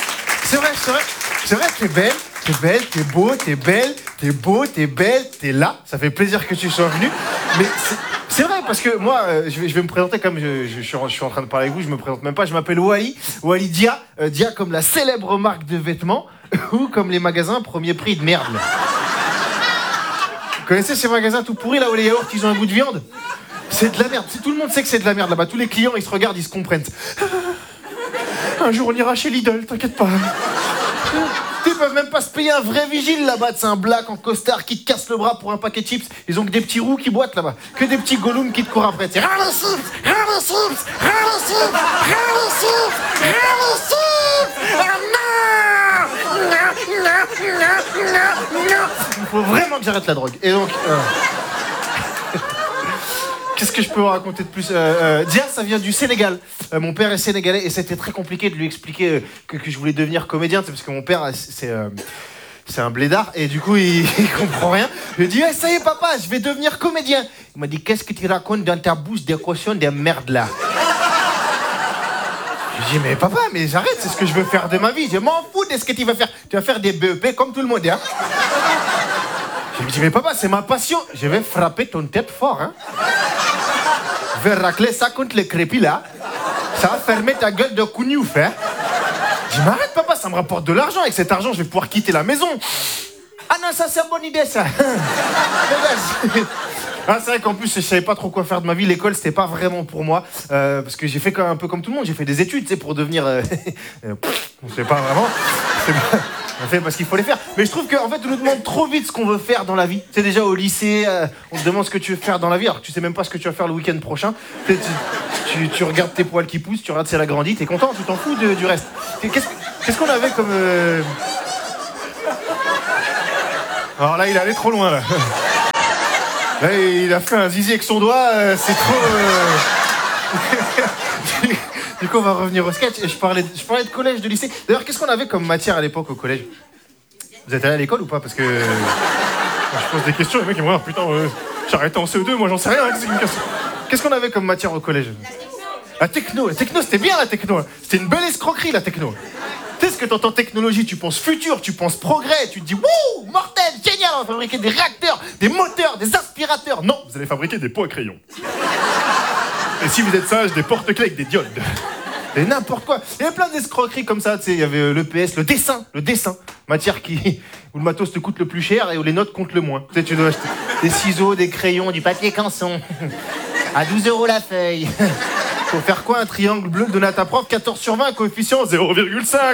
G: t'es belle, t'es beau, t'es belle, t'es beau, t'es belle, t'es là. Ça fait plaisir que tu sois venu. Mais c'est vrai parce que moi, je vais me présenter comme je suis en train de parler avec vous. Je me présente même pas. Je m'appelle Wally Dia, Dia comme la célèbre marque de vêtements ou comme les magasins premier prix de merde. Vous connaissez ces magasins tout pourris là où les yaourts ils ont un goût de viande? C'est de la merde. Tout le monde sait que c'est de la merde là-bas. Tous les clients ils se regardent, ils se comprennent. Un jour on ira chez Lidl, t'inquiète pas. Ils peuvent même pas se payer un vrai vigile là-bas. C'est un black en costard qui te casse le bras pour un paquet de chips. Ils ont que des petits roux qui boitent là-bas. Que des petits gollums qui te courent après. C'est il faut vraiment que j'arrête la drogue. Et donc... Qu'est-ce que je peux vous raconter de plus? Dia, ça vient du Sénégal. Mon père est sénégalais et c'était très compliqué de lui expliquer que je voulais devenir comédien. C'est parce que mon père, c'est un blédard et du coup, il comprend rien. Je lui ai dit, ça y est, papa, je vais devenir comédien. Il m'a dit, qu'est-ce que tu racontes dans ta bouche des cautions des merdes là? Je lui ai dit, mais papa, mais j'arrête, c'est ce que je veux faire de ma vie. Je m'en fous de ce que tu vas faire. Tu vas faire des BEP comme tout le monde, hein. Je lui dis, mais papa, c'est ma passion. Je vais frapper ton tête fort, hein. Je vais racler ça contre les crépis, là. Ça va fermer ta gueule de cougnouf, hein. Je dis, mais arrête, papa, ça me rapporte de l'argent. Avec cet argent, je vais pouvoir quitter la maison. Ah non, ça, c'est une bonne idée, ça. Ah, c'est vrai qu'en plus, je savais pas trop quoi faire de ma vie. L'école, c'était pas vraiment pour moi. Parce que j'ai fait un peu comme tout le monde. J'ai fait des études, tu sais, pour devenir... on sait pas vraiment. On fait parce qu'il faut les faire. Mais je trouve qu'en fait, on nous demande trop vite ce qu'on veut faire dans la vie. Tu sais, déjà au lycée, on te demande ce que tu veux faire dans la vie, alors que tu sais même pas ce que tu vas faire le week-end prochain. Tu regardes tes poils qui poussent, tu regardes si elle a grandi, t'es content, tu t'en fous du reste. Qu'est-ce qu'on avait comme... Alors là, il est allé trop loin, là. Là, il a fait un zizi avec son doigt, c'est trop... Du coup, on va revenir au sketch. Et je parlais de collège, de lycée. D'ailleurs, qu'est-ce qu'on avait comme matière à l'époque au collège? Vous êtes allé à l'école ou pas? Parce que je pose des questions, les mecs ils me disent putain, j'ai arrêté en CE2, moi j'en sais rien. Qu'est-ce qu'on avait comme matière au collège? La techno. La techno, c'était bien la techno. C'était une belle escroquerie la techno. Tu sais ce que t'entends technologie, tu penses futur, tu penses progrès, tu te dis wouh, mortel, génial, on va fabriquer des réacteurs, des moteurs, des aspirateurs. Non, vous allez fabriquer des pots à crayons. Et si vous êtes sage, des porte-clés avec des diodes. Et n'importe quoi. Il y avait plein d'escroqueries comme ça, tu sais, il y avait l'EPS, le dessin. Matière où le matos te coûte le plus cher et où les notes comptent le moins. Tu sais, tu dois acheter des ciseaux, des crayons, du papier canson. À 12 € la feuille. Faut faire quoi? Un triangle bleu donné à ta prof, 14 sur 20, coefficient 0,5.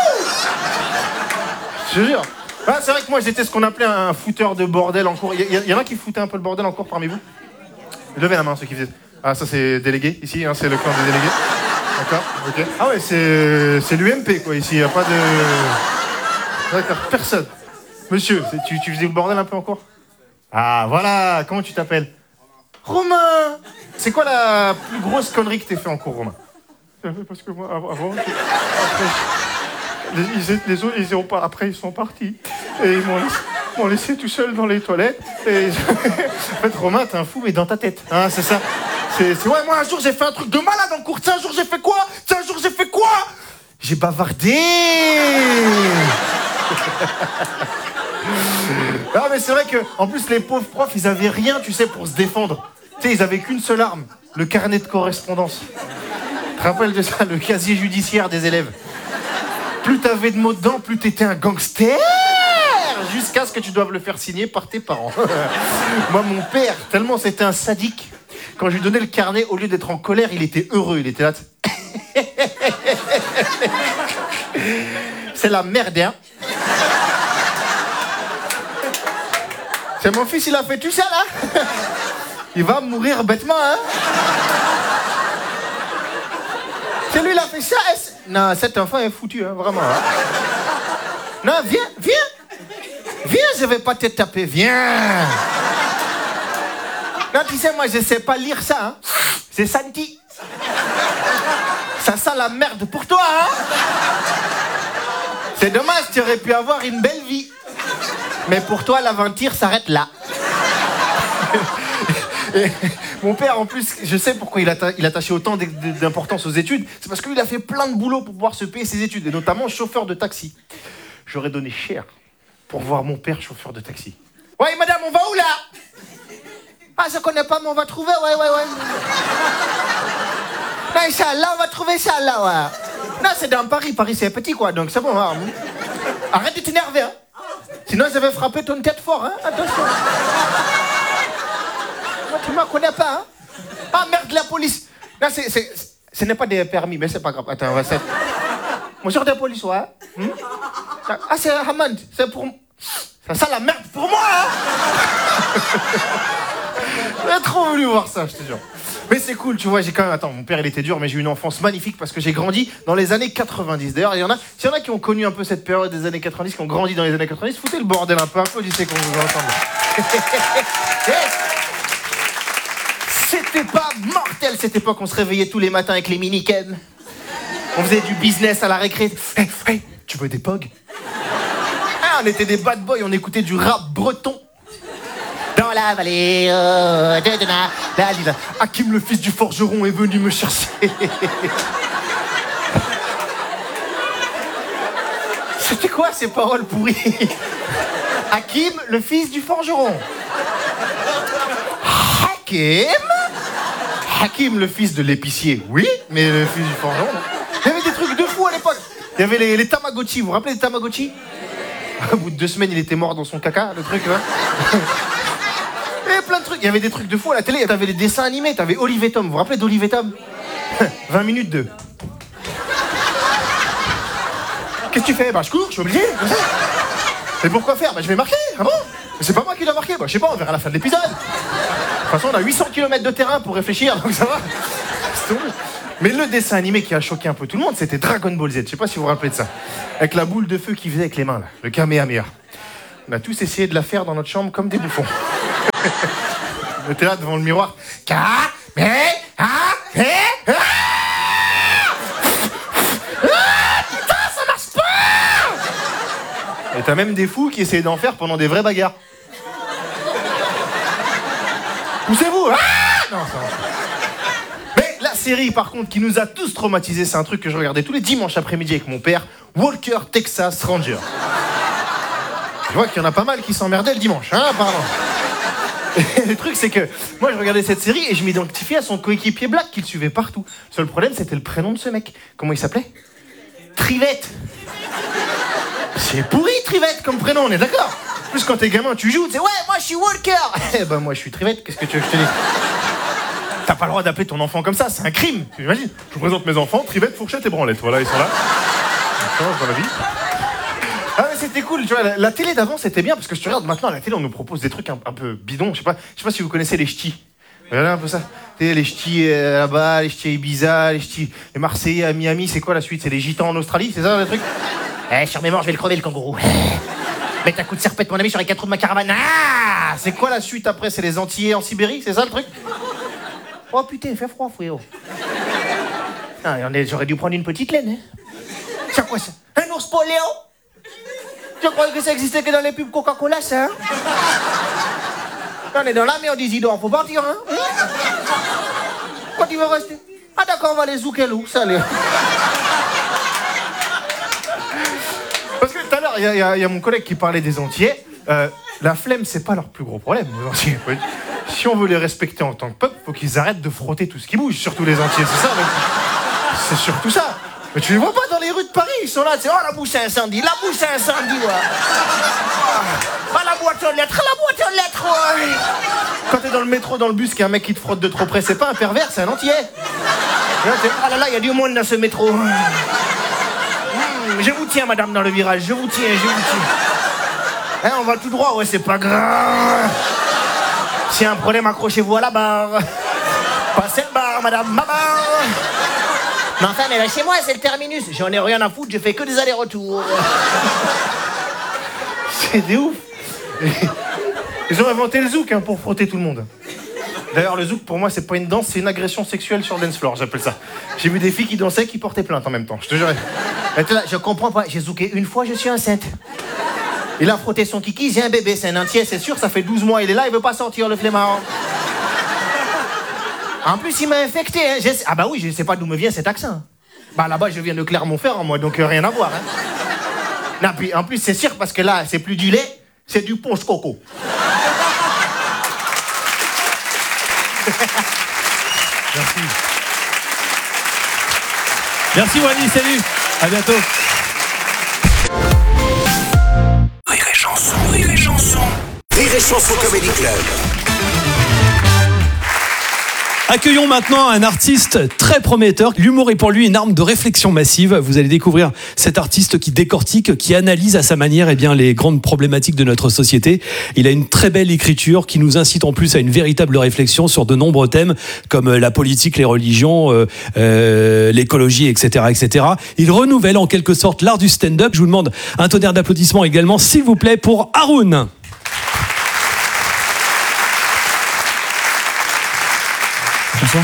G: Je te jure. Ah, c'est vrai que moi j'étais ce qu'on appelait un fouteur de bordel en cours. Il y en a qui foutaient un peu le bordel en cours parmi vous? Levez la main ceux qui faisaient. Ah, ça c'est délégué ici, hein, c'est le clan des délégués. D'accord, ok. Ah ouais, c'est l'UMP quoi ici, il n'y a pas de... D'accord, personne. Monsieur, tu faisais le bordel un peu en cours? Ah voilà, comment tu t'appelles? Romain. C'est quoi la plus grosse connerie que t'aies fait en cours, Romain? Parce que moi, avant, les autres, ils ont pas. Après, ils sont partis. Et ils m'ont laissé tout seul dans les toilettes. Et en fait, Romain, t'es un fou, mais dans ta tête. Hein, c'est ça. Ouais, moi, un jour, j'ai fait un truc de malade en cours. Un jour, j'ai fait quoi? J'ai bavardé. Ah, mais c'est vrai que, en plus, les pauvres profs, ils avaient rien, tu sais, pour se défendre. Tu sais, ils avaient qu'une seule arme, le carnet de correspondance. Tu te rappelles de ça, le casier judiciaire des élèves. Plus t'avais de mots dedans, plus t'étais un gangster, jusqu'à ce que tu doives le faire signer par tes parents. Moi, mon père, tellement c'était un sadique, quand je lui donnais le carnet, au lieu d'être en colère, il était heureux, il était là. C'est la merde, hein. C'est mon fils, il a fait tout ça, là. Il va mourir bêtement, hein. C'est lui, il a fait ça. Non, cet enfant est foutu, hein, vraiment. Hein. Non, viens, je vais pas te taper, viens. Non, tu sais, moi, je sais pas lire ça, hein. C'est senti. Ça sent la merde pour toi, hein. C'est dommage, tu aurais pu avoir une belle vie. Mais pour toi, l'aventure s'arrête là. Et mon père, en plus, je sais pourquoi il attachait autant d'importance aux études. C'est parce qu'il a fait plein de boulot pour pouvoir se payer ses études, et notamment chauffeur de taxi. J'aurais donné cher pour voir mon père chauffeur de taxi. Ouais, madame, on va où là? Ah, je connais pas, mais on va trouver, ouais. Non, Inch'Allah, on va trouver ça là, ouais. Non, c'est dans Paris. Paris, c'est petit, quoi, donc c'est bon. Hein. Arrête de t'énerver, hein. Sinon, je vais frapper ton tête fort, hein. Attention. Moi, tu me connais pas, hein. Ah, merde, la police. Non, ce n'est pas des permis, mais c'est pas grave. Attends, on va essayer. Monsieur de police, ouais. Ah, c'est Hamad. C'est pour... Ça sent la merde pour moi, hein. J'ai trop voulu voir ça, je te jure. Mais c'est cool, tu vois, j'ai quand même... Attends, mon père, il était dur, mais j'ai eu une enfance magnifique parce que j'ai grandi dans les années 90. D'ailleurs, s'il y en a qui ont connu un peu cette période des années 90, qui ont grandi dans les années 90, foutez le bordel un peu, applaudissez qu'on vous ensemble. C'était pas mortel cette époque, on se réveillait tous les matins avec les mini-ken. On faisait du business à la récré. Hey, tu veux des pogs? Ah, on était des bad boys, on écoutait du rap breton. Dans la vallée de la Lisa. Hakim, le fils du forgeron, est venu me chercher. C'était quoi ces paroles pourries? Hakim, le fils du forgeron. Hakim, le fils de l'épicier, oui, mais le fils du forgeron. Il y avait des trucs de fou à l'époque. Il y avait les Tamagotchi, vous vous rappelez des Tamagotchi? Au bout de 2 semaines, il était mort dans son caca, le truc, là. Il y avait plein de trucs. Il y avait des trucs de fou à la télé. T'avais des dessins animés. T'avais Olive et Tom. Vous vous rappelez d'Olive et Tom? 20 minutes de... Qu'est-ce que tu fais? Bah, je cours, je suis obligé. Et pourquoi faire? Bah, je vais marquer. Ah bon? Mais c'est pas moi qui dois marquer. Bah, je sais pas, on verra à la fin de l'épisode. De toute façon, on a 800 km de terrain pour réfléchir, donc ça va. Mais le dessin animé qui a choqué un peu tout le monde, c'était Dragon Ball Z. Je sais pas si vous vous rappelez de ça. Avec la boule de feu qu'il faisait avec les mains, là. Le Kamehameha. On a tous essayé de la faire dans notre chambre comme des bouffons. T'es là devant le miroir. Et t'as même des fous qui essaient d'en faire pendant des vraies bagarres. Poussez-vous. Non, ça va. Mais la série, par contre, qui nous a tous traumatisés, c'est un truc que je regardais tous les dimanches après-midi avec mon père, Walker Texas Ranger. Je vois qu'il y en a pas mal qui s'emmerdaient le dimanche, hein, apparemment. Et le truc, c'est que moi, je regardais cette série et je m'identifiais à son coéquipier Black qui le suivait partout. Le seul problème, c'était le prénom de ce mec. Comment il s'appelait ? Trivette. C'est pourri, Trivette, comme prénom, on est d'accord ? En plus, quand t'es gamin, tu joues, tu sais, ouais, moi, je suis Walker. Eh ben, moi, je suis Trivette, qu'est-ce que tu veux que je te dise ? T'as pas le droit d'appeler ton enfant comme ça, c'est un crime. J'imagine. Je vous présente mes enfants, Trivette, Fourchette et Branlette. Voilà, ils sont là. Ils changent dans la vie. Ah mais c'était cool, tu vois, la télé d'avant c'était bien parce que je te regarde maintenant à la télé on nous propose des trucs un peu bidons, je sais pas si vous connaissez les ch'tis. Regardez un peu ça. Les ch'tis là-bas, les ch'tis à Ibiza, les ch'tis, les Marseillais à Miami, c'est quoi la suite ? C'est les gitans en Australie, c'est ça le truc ? Sur mes morts, je vais le crever le kangourou. Mets un coup de serpette mon ami sur les 4 roues de ma caravane. Ah, c'est quoi la suite après ? C'est les Antillais en Sibérie, c'est ça le truc ? Oh putain, il fait froid, frérot. Ah, j'aurais dû prendre une petite laine, hein. C'est quoi ça ? Un ours poléo ? Je croyais que ça existait que dans les pubs Coca-Cola, ça, hein ? On est dans la merde, Isidore, faut partir, hein ? Quand il veut rester ? Ah d'accord, on va les zouker loup, ça allez. Parce que tout à l'heure, il y a mon collègue qui parlait des Antillais. La flemme, c'est pas leur plus gros problème, les Antillais. Si on veut les respecter en tant que peuple, faut qu'ils arrêtent de frotter tout ce qui bouge, surtout les Antillais, c'est ça, c'est surtout ça. Mais tu les vois pas dans les rues de Paris, ils sont là, c'est oh la bouche à incendie, ouais. Ah la boîte aux lettres, ouais. Quand t'es dans le métro, dans le bus, qu'il y a un mec qui te frotte de trop près, c'est pas un pervers, c'est un Antillais. Ah là là, il y a du monde dans ce métro. Je vous tiens, madame, dans le virage, je vous tiens. Hein, on va tout droit, ouais, c'est pas grave. S'il y a un problème, accrochez-vous à la barre. Passez le bar, madame, ma barre. Mais enfin, mais là, chez moi, c'est le terminus. J'en ai rien à foutre, je fais que des allers-retours. C'est des ouf. Ils ont inventé le zouk pour frotter tout le monde. D'ailleurs, le zouk, pour moi, c'est pas une danse, c'est une agression sexuelle sur le dance floor, j'appelle ça. J'ai vu des filles qui dansaient, qui portaient plainte en même temps, je te jure. Là, je comprends pas, j'ai zouké une fois, je suis enceinte. Il a frotté son kiki, j'ai un bébé, c'est un entier, c'est sûr, ça fait 12 mois, il est là, il veut pas sortir, le flemmard. En plus, il m'a infecté. Hein. Ah bah oui, je sais pas d'où me vient cet accent. Bah là-bas, je viens de Clermont-Ferrand, moi, donc rien à voir. Hein. Non, puis en plus, c'est sûr, parce que là, c'est plus du lait, c'est du ponche coco.
B: Merci. Merci Wally, salut. À bientôt.
D: Rire et chanson. Rire et chanson. Rire et chanson Comedy Club.
B: Accueillons maintenant un artiste très prometteur. L'humour est pour lui une arme de réflexion massive. Vous allez découvrir cet artiste qui décortique, qui analyse à sa manière les grandes problématiques de notre société. Il a une très belle écriture qui nous incite en plus à une véritable réflexion sur de nombreux thèmes comme la politique, les religions, l'écologie, etc., etc. Il renouvelle en quelque sorte l'art du stand-up. Je vous demande un tonnerre d'applaudissements également, s'il vous plaît, pour Haroun.
H: Bonsoir.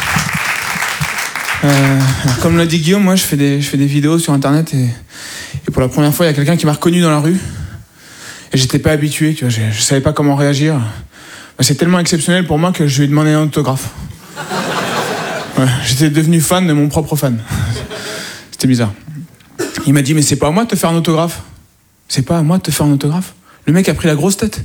H: Comme l'a dit Guillaume, moi je fais des vidéos sur internet et pour la première fois il y a quelqu'un qui m'a reconnu dans la rue et j'étais pas habitué, tu vois, je savais pas comment réagir. C'est tellement exceptionnel pour moi que je lui ai demandé un autographe. Ouais, j'étais devenu fan de mon propre fan. C'était bizarre. Il m'a dit mais c'est pas à moi de te faire un autographe. C'est pas à moi de te faire un autographe. Le mec a pris la grosse tête.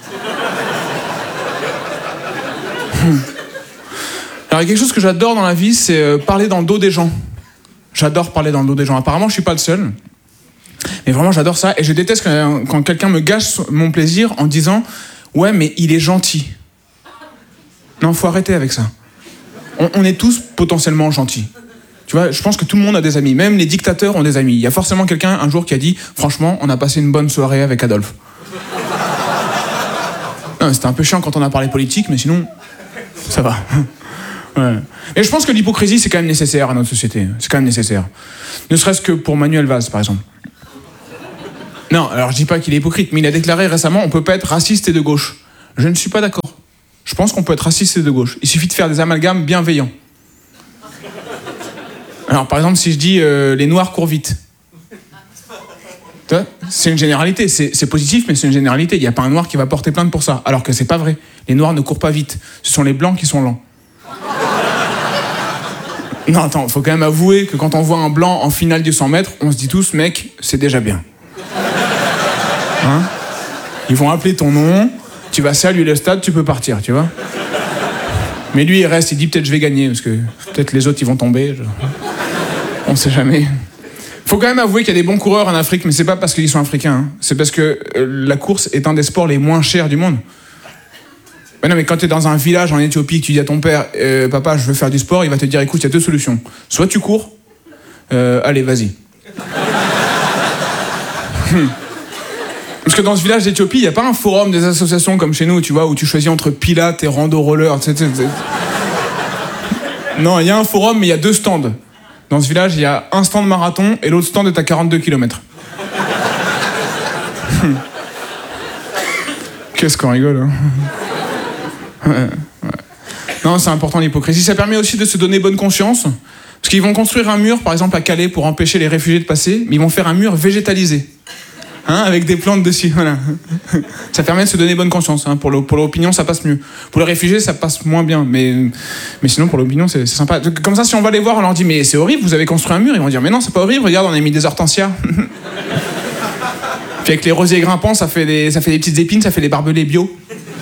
H: Alors il y a quelque chose que j'adore dans la vie, c'est parler dans le dos des gens. J'adore parler dans le dos des gens. Apparemment, je suis pas le seul. Mais vraiment, j'adore ça. Et je déteste quand quelqu'un me gâche mon plaisir en disant « Ouais, mais il est gentil ». Non, faut arrêter avec ça. On est tous potentiellement gentils. Tu vois, je pense que tout le monde a des amis. Même les dictateurs ont des amis. Il y a forcément quelqu'un un jour qui a dit « Franchement, on a passé une bonne soirée avec Adolphe ». Non, c'était un peu chiant quand on a parlé politique, mais sinon, ça va. Ouais. Et je pense que l'hypocrisie, c'est quand même nécessaire à notre société. C'est quand même nécessaire. Ne serait-ce que pour Manuel Valls, par exemple. Non, alors je dis pas qu'il est hypocrite, mais il a déclaré récemment « On peut pas être raciste et de gauche ». Je ne suis pas d'accord. je pense qu'on peut être raciste et de gauche. Il suffit de faire des amalgames bienveillants. Alors, par exemple, si je dis les noirs courent vite. C'est une généralité. C'est positif, mais c'est une généralité. Il n'y a pas un noir qui va porter plainte pour ça. Alors que c'est pas vrai. Les noirs ne courent pas vite. Ce sont les blancs qui sont lents. Non, attends, faut quand même avouer que quand on voit un blanc en finale du 100 mètres, on se dit tous, mec, c'est déjà bien. Hein? Ils vont appeler ton nom, tu vas saluer le stade, tu peux partir, tu vois. Mais lui, il reste, il dit peut-être je vais gagner, parce que peut-être les autres, ils vont tomber. On sait jamais. Faut quand même avouer qu'il y a des bons coureurs en Afrique, mais c'est pas parce qu'ils sont africains. Hein. C'est parce que la course est un des sports les moins chers du monde. Mais non, mais quand tu es dans un village en Éthiopie, que tu dis à ton père, papa, je veux faire du sport, il va te dire, écoute, il y a deux solutions. Soit tu cours, allez, vas-y. Parce que dans ce village d'Éthiopie, il n'y a pas un forum des associations comme chez nous, tu vois, où tu choisis entre pilates et rando-roller. Non, il y a un forum, mais il y a 2 stands. Dans ce village, il y a un stand marathon et l'autre stand est à 42 km. Qu'est-ce qu'on rigole, hein. Ouais. Non, c'est important l'hypocrisie. Ça permet aussi de se donner bonne conscience. Parce qu'ils vont construire un mur, par exemple à Calais, pour empêcher les réfugiés de passer, mais ils vont faire un mur végétalisé. Hein, avec des plantes dessus, voilà. Ça permet de se donner bonne conscience. Hein. Pour l'opinion, ça passe mieux. Pour les réfugiés, ça passe moins bien. Mais sinon, pour l'opinion, c'est sympa. Comme ça, si on va les voir, on leur dit, mais c'est horrible, vous avez construit un mur. Ils vont dire, mais non, c'est pas horrible, regarde, on a mis des hortensias. Puis avec les rosiers grimpants, ça fait des petites épines, ça fait des barbelés bio.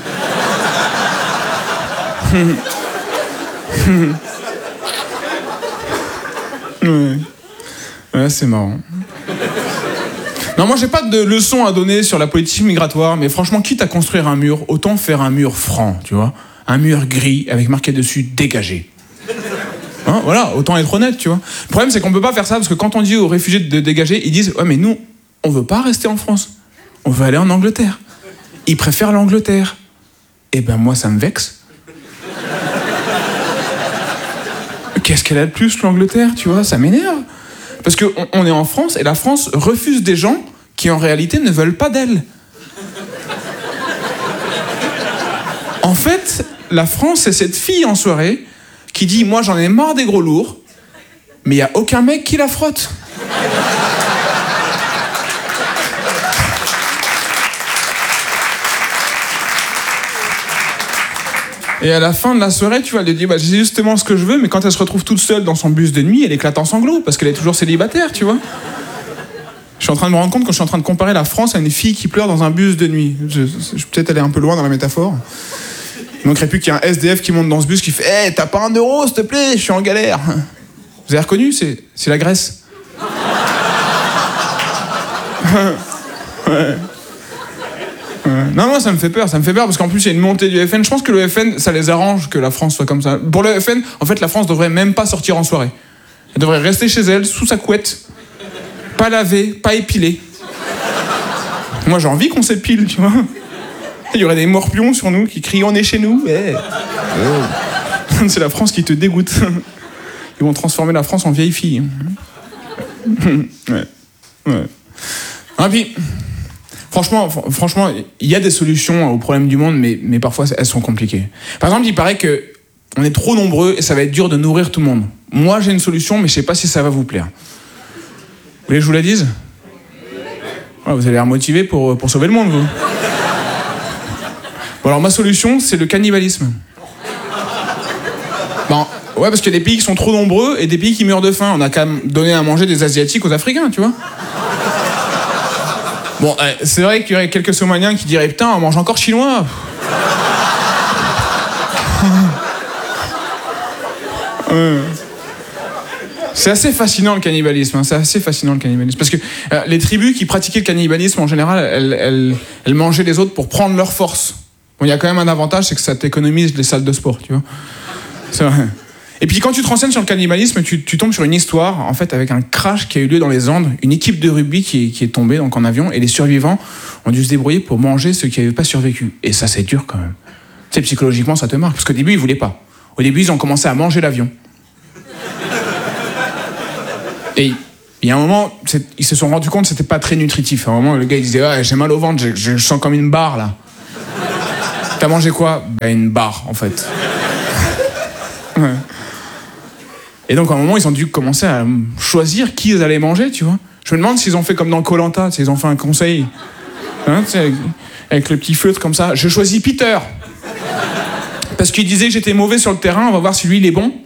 H: Ouais, c'est marrant. Non, moi j'ai pas de leçon à donner sur la politique migratoire, mais franchement, quitte à construire un mur, autant faire un mur franc, tu vois. Un mur gris avec marqué dessus « dégagé ». Hein, voilà, autant être honnête, tu vois. Le problème, c'est qu'on peut pas faire ça, parce que quand on dit aux réfugiés de dégager, ils disent « ouais, mais nous, on veut pas rester en France. On veut aller en Angleterre. » Ils préfèrent l'Angleterre. Eh ben moi, ça me vexe. Qu'est-ce qu'elle a de plus, l'Angleterre, tu vois? Ça m'énerve. Parce qu'on est en France et la France refuse des gens qui en réalité ne veulent pas d'elle. En fait, la France, c'est cette fille en soirée qui dit « moi j'en ai marre des gros lourds », mais il n'y a aucun mec qui la frotte. Et à la fin de la soirée, tu vois, elle lui dit bah, j'ai justement ce que je veux, mais quand elle se retrouve toute seule dans son bus de nuit, elle éclate en sanglots parce qu'elle est toujours célibataire, tu vois. Je suis en train de me rendre compte que je suis en train de comparer la France à une fille qui pleure dans un bus de nuit. Je peut-être aller un peu loin dans la métaphore. Il manquerait plus qu'il y ait un SDF qui monte dans ce bus qui fait hey, t'as pas 1 euro, s'il te plaît, je suis en galère. Vous avez reconnu, c'est la Grèce. Ouais. Non, ça me fait peur parce qu'en plus il y a une montée du FN. Je pense que le FN, ça les arrange que la France soit comme ça. Pour le FN, en fait, la France devrait même pas sortir en soirée. Elle devrait rester chez elle, sous sa couette, pas laver, pas épiler. Moi, j'ai envie qu'on s'épile, tu vois. Il y aurait des morpions sur nous qui crient on est chez nous. Hey. Oh. C'est la France qui te dégoûte. Ils vont transformer la France en vieille fille. Ouais. Ah, puis, franchement, il y a des solutions aux problèmes du monde, mais parfois elles sont compliquées. Par exemple, il paraît que on est trop nombreux et ça va être dur de nourrir tout le monde. Moi, j'ai une solution, mais je sais pas si ça va vous plaire. Vous voulez que je vous la dise ? Ouais, vous avez l'air motivé pour sauver le monde, vous. Bon, alors ma solution, c'est le cannibalisme. Bon, ouais, parce qu'il y a des pays qui sont trop nombreux et des pays qui meurent de faim. On a qu'à donner à manger des Asiatiques aux Africains, tu vois. Bon, c'est vrai qu'il y aurait quelques Somaliens qui diraient « Putain, on mange encore chinois !» C'est assez fascinant le cannibalisme, hein, parce que les tribus qui pratiquaient le cannibalisme, en général, elles mangeaient les autres pour prendre leur force. Bon, il y a quand même un avantage, c'est que ça t'économise les salles de sport, tu vois. C'est vrai. Et puis quand tu te renseignes sur le cannibalisme, tu tombes sur une histoire, en fait, avec un crash qui a eu lieu dans les Andes, une équipe de rugby qui est tombée donc, en avion, et les survivants ont dû se débrouiller pour manger ceux qui n'avaient pas survécu. Et ça, c'est dur quand même. Tu sais, psychologiquement, ça te marque, parce qu'au début, ils voulaient pas. Au début, ils ont commencé à manger l'avion. Et il y a un moment, ils se sont rendus compte que c'était pas très nutritif. À un moment, le gars, il disait « Ah, j'ai mal au ventre, je sens comme une barre, là. » T'as mangé quoi? Ben, une barre, en fait. Ouais. Et donc, à un moment, ils ont dû commencer à choisir qui ils allaient manger, tu vois. Je me demande s'ils ont fait comme dans Koh-Lanta, ils ont fait un conseil. Hein, avec le petit feutre comme ça. Je choisis Peter. Parce qu'il disait que j'étais mauvais sur le terrain, on va voir si lui, il est bon.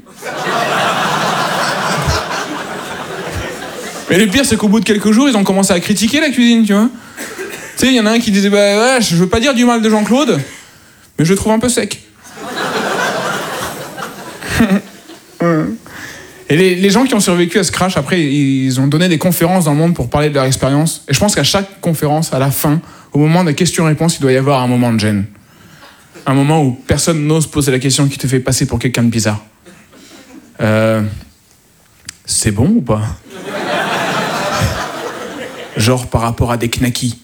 H: Mais le pire, c'est qu'au bout de quelques jours, ils ont commencé à critiquer la cuisine, tu vois. Tu sais, il y en a un qui disait, bah ouais, je veux pas dire du mal de Jean-Claude, mais je le trouve un peu sec. Et les gens qui ont survécu à ce crash, après, ils ont donné des conférences dans le monde pour parler de leur expérience. Et je pense qu'à chaque conférence, à la fin, au moment des questions-réponses, il doit y avoir un moment de gêne. Un moment où personne n'ose poser la question qui te fait passer pour quelqu'un de bizarre. C'est bon ou pas? Genre par rapport à des knackis.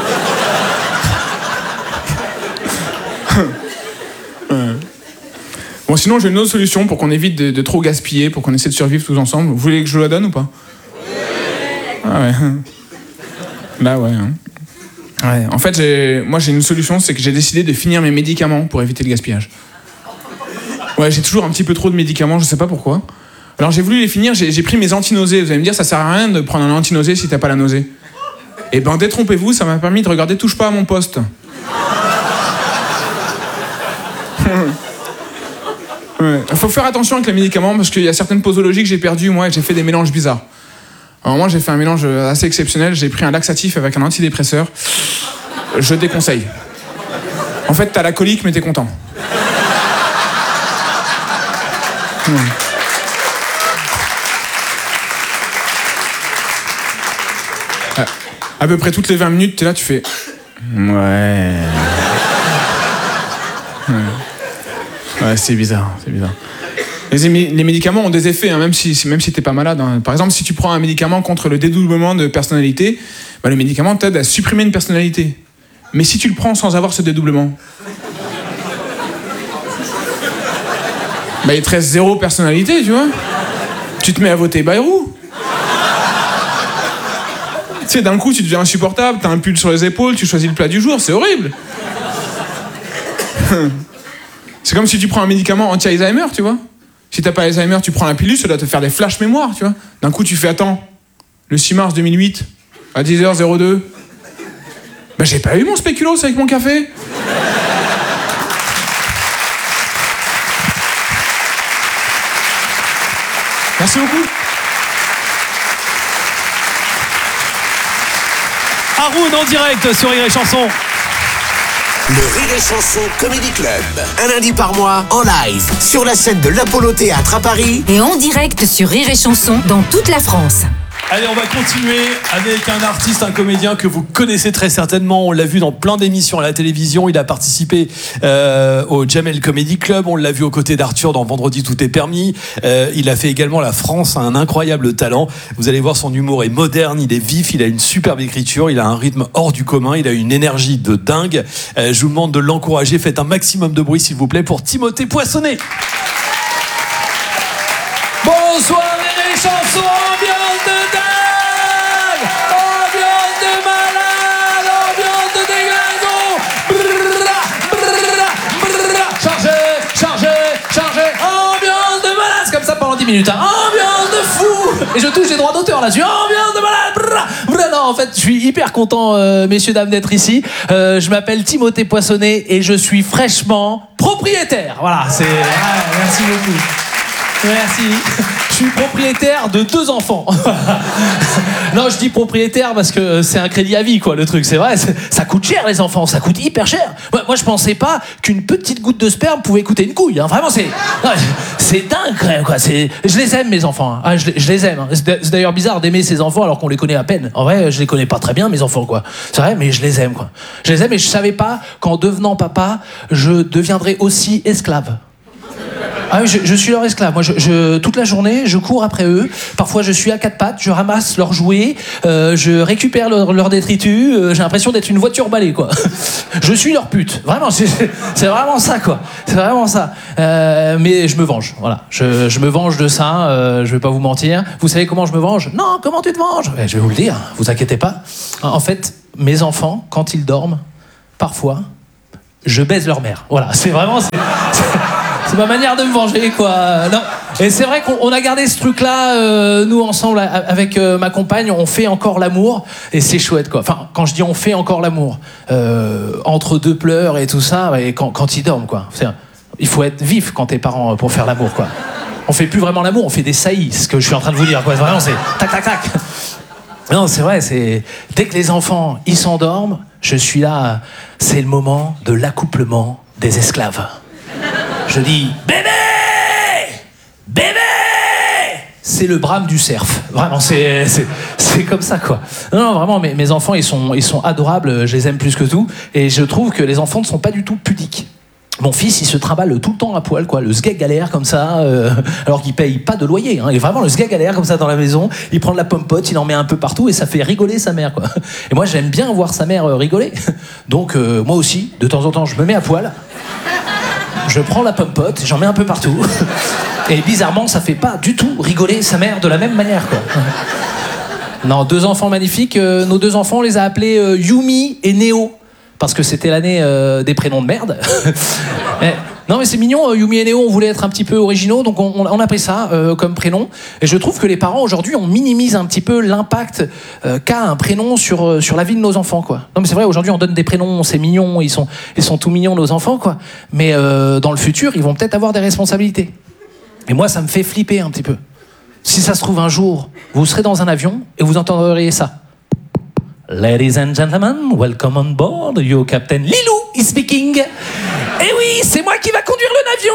H: Bon, sinon, j'ai une autre solution pour qu'on évite de trop gaspiller, pour qu'on essaie de survivre tous ensemble. Vous voulez que je la donne ou pas? Ah ouais. Là, ouais. Hein. Ouais. En fait, moi, j'ai une solution, c'est que j'ai décidé de finir mes médicaments pour éviter le gaspillage. Ouais, j'ai toujours un petit peu trop de médicaments, je sais pas pourquoi. Alors, j'ai voulu les finir, j'ai pris mes antinausées. Vous allez me dire, ça sert à rien de prendre un antinausée si t'as pas la nausée. Eh ben, détrompez-vous, ça m'a permis de regarder Touche pas à mon poste. Ouais. Faut faire attention avec les médicaments parce qu'il y a certaines posologies que j'ai perdues, moi, et j'ai fait des mélanges bizarres. Alors moi, j'ai fait un mélange assez exceptionnel. J'ai pris un laxatif avec un antidépresseur. Je déconseille. En fait, t'as la colique, mais t'es content. À peu près toutes les 20 minutes, t'es là, tu fais... Ouais... Ouais, c'est bizarre, c'est bizarre. Les médicaments ont des effets, hein, même si t'es pas malade. Hein. Par exemple, si tu prends un médicament contre le dédoublement de personnalité, bah, le médicament t'aide à supprimer une personnalité. Mais si tu le prends sans avoir ce dédoublement, bah, il te reste 0 personnalité, tu vois. Tu te mets à voter Bayrou. Tu sais, d'un coup, tu deviens insupportable, t'as un pull sur les épaules, tu choisis le plat du jour, c'est horrible. C'est comme si tu prends un médicament anti-Alzheimer, tu vois. Si t'as pas Alzheimer, tu prends la pilule, ça doit te faire des flash mémoire, tu vois. D'un coup, tu fais, attends, le 6 mars 2008, à 10h02, bah j'ai pas eu mon spéculoos avec mon café. Merci beaucoup.
B: Haroun en direct sur Rire et Chanson.
D: Le Rire et Chanson Comedy Club. Un lundi par mois, en live, sur la scène de l'Apollo Théâtre à Paris.
E: Et en direct sur Rire et Chanson dans toute la France.
B: Allez, on va continuer avec un artiste, un comédien que vous connaissez très certainement. On l'a vu dans plein d'émissions à la télévision. Il a participé au Jamel Comedy Club. On l'a vu aux côtés d'Arthur dans Vendredi tout est permis. Il a fait également La France a un incroyable talent. Vous allez voir, son humour est moderne, il est vif, il a une superbe écriture, il a un rythme hors du commun, il a une énergie de dingue. Je vous demande de l'encourager. Faites un maximum de bruit, s'il vous plaît, pour Timothée Poissonnet. Bonsoir, Rire et Chanson, ambiance de dingue, ambiance de malade, ambiance de dégageon, chargé, ambiance de malade, c'est comme ça pendant 10 minutes, hein. Ambiance de fou, et je touche les droits d'auteur là-dessus, ambiance de malade, non, en fait, je suis hyper content, messieurs, dames, d'être ici. Je m'appelle Timothée Poissonnet et je suis fraîchement propriétaire, voilà, c'est... merci beaucoup. Merci. Je suis propriétaire de 2 enfants. Non, je dis propriétaire parce que c'est un crédit à vie, quoi, le truc. C'est vrai, ça coûte cher, les enfants. Ça coûte hyper cher. Moi, je pensais pas qu'une petite goutte de sperme pouvait coûter une couille. Hein. Vraiment, c'est dingue, quand même, quoi. Je les aime, mes enfants. Hein. Ah, je les aime. Hein. C'est d'ailleurs bizarre d'aimer ses enfants alors qu'on les connaît à peine. En vrai, je les connais pas très bien, mes enfants, quoi. C'est vrai, mais je les aime, quoi. Je les aime et je savais pas qu'en devenant papa, je deviendrais aussi esclave. Ah oui, je suis leur esclave. Moi, toute la journée, je cours après eux. Parfois, je suis à 4 pattes, je ramasse leurs jouets, je récupère leurs détritus. J'ai l'impression d'être une voiture balai, quoi. Je suis leur pute. Vraiment, c'est vraiment ça, quoi. C'est vraiment ça. Mais je me venge, voilà. Je me venge de ça, je vais pas vous mentir. Vous savez comment je me venge? Non, comment tu te venges? Je vais vous le dire, vous inquiétez pas. En fait, mes enfants, quand ils dorment, parfois,
I: je baise leur mère. Voilà, c'est vraiment... C'est ma manière de me venger, quoi. Non. Et c'est vrai qu'on a gardé ce truc-là, nous, ensemble, avec ma compagne, on fait encore l'amour, et c'est chouette, quoi. Enfin, quand je dis on fait encore l'amour, entre deux pleurs et tout ça, et quand ils dorment, quoi. Il faut être vif quand t'es parent pour faire l'amour, quoi. On fait plus vraiment l'amour, on fait des saillies, c'est ce que je suis en train de vous dire, quoi. Vraiment, c'est tac, tac, tac. Non, c'est vrai, c'est... Dès que les enfants, ils s'endorment, je suis là, c'est le moment de l'accouplement des esclaves. Je dis « Bébé ! Bébé !» C'est le brame du cerf. Vraiment, c'est comme ça, quoi. Non, vraiment, mes enfants, ils sont adorables, je les aime plus que tout. Et je trouve que les enfants ne sont pas du tout pudiques. Mon fils, il se trimballe tout le temps à poil, quoi. Le sgeg galère comme ça, alors qu'il paye pas de loyer. Hein. Il est vraiment le sgeg galère comme ça dans la maison. Il prend de la pomme-pote, il en met un peu partout et ça fait rigoler sa mère, quoi. Et moi, j'aime bien voir sa mère rigoler. Donc, moi aussi, de temps en temps, je me mets à poil. Je prends la pomme-pote, j'en mets un peu partout. Et bizarrement, ça fait pas du tout rigoler sa mère de la même manière, quoi. Non, 2 enfants magnifiques. Nos 2 enfants, on les a appelés Yumi et Néo. Parce que c'était l'année des prénoms de merde. Non mais c'est mignon, Yumi et Néo, on voulait être un petit peu originaux, donc on a pris ça comme prénom. Et je trouve que les parents aujourd'hui, on minimise un petit peu l'impact qu'a un prénom sur la vie de nos enfants, quoi. Non mais c'est vrai, aujourd'hui on donne des prénoms, c'est mignon, ils sont tout mignons nos enfants, quoi. Mais dans le futur, ils vont peut-être avoir des responsabilités. Et moi, ça me fait flipper un petit peu. Si ça se trouve un jour, vous serez dans un avion et vous entendrez ça. Ladies and gentlemen, welcome on board. Your captain Lilou is speaking. Eh oui, c'est moi qui va conduire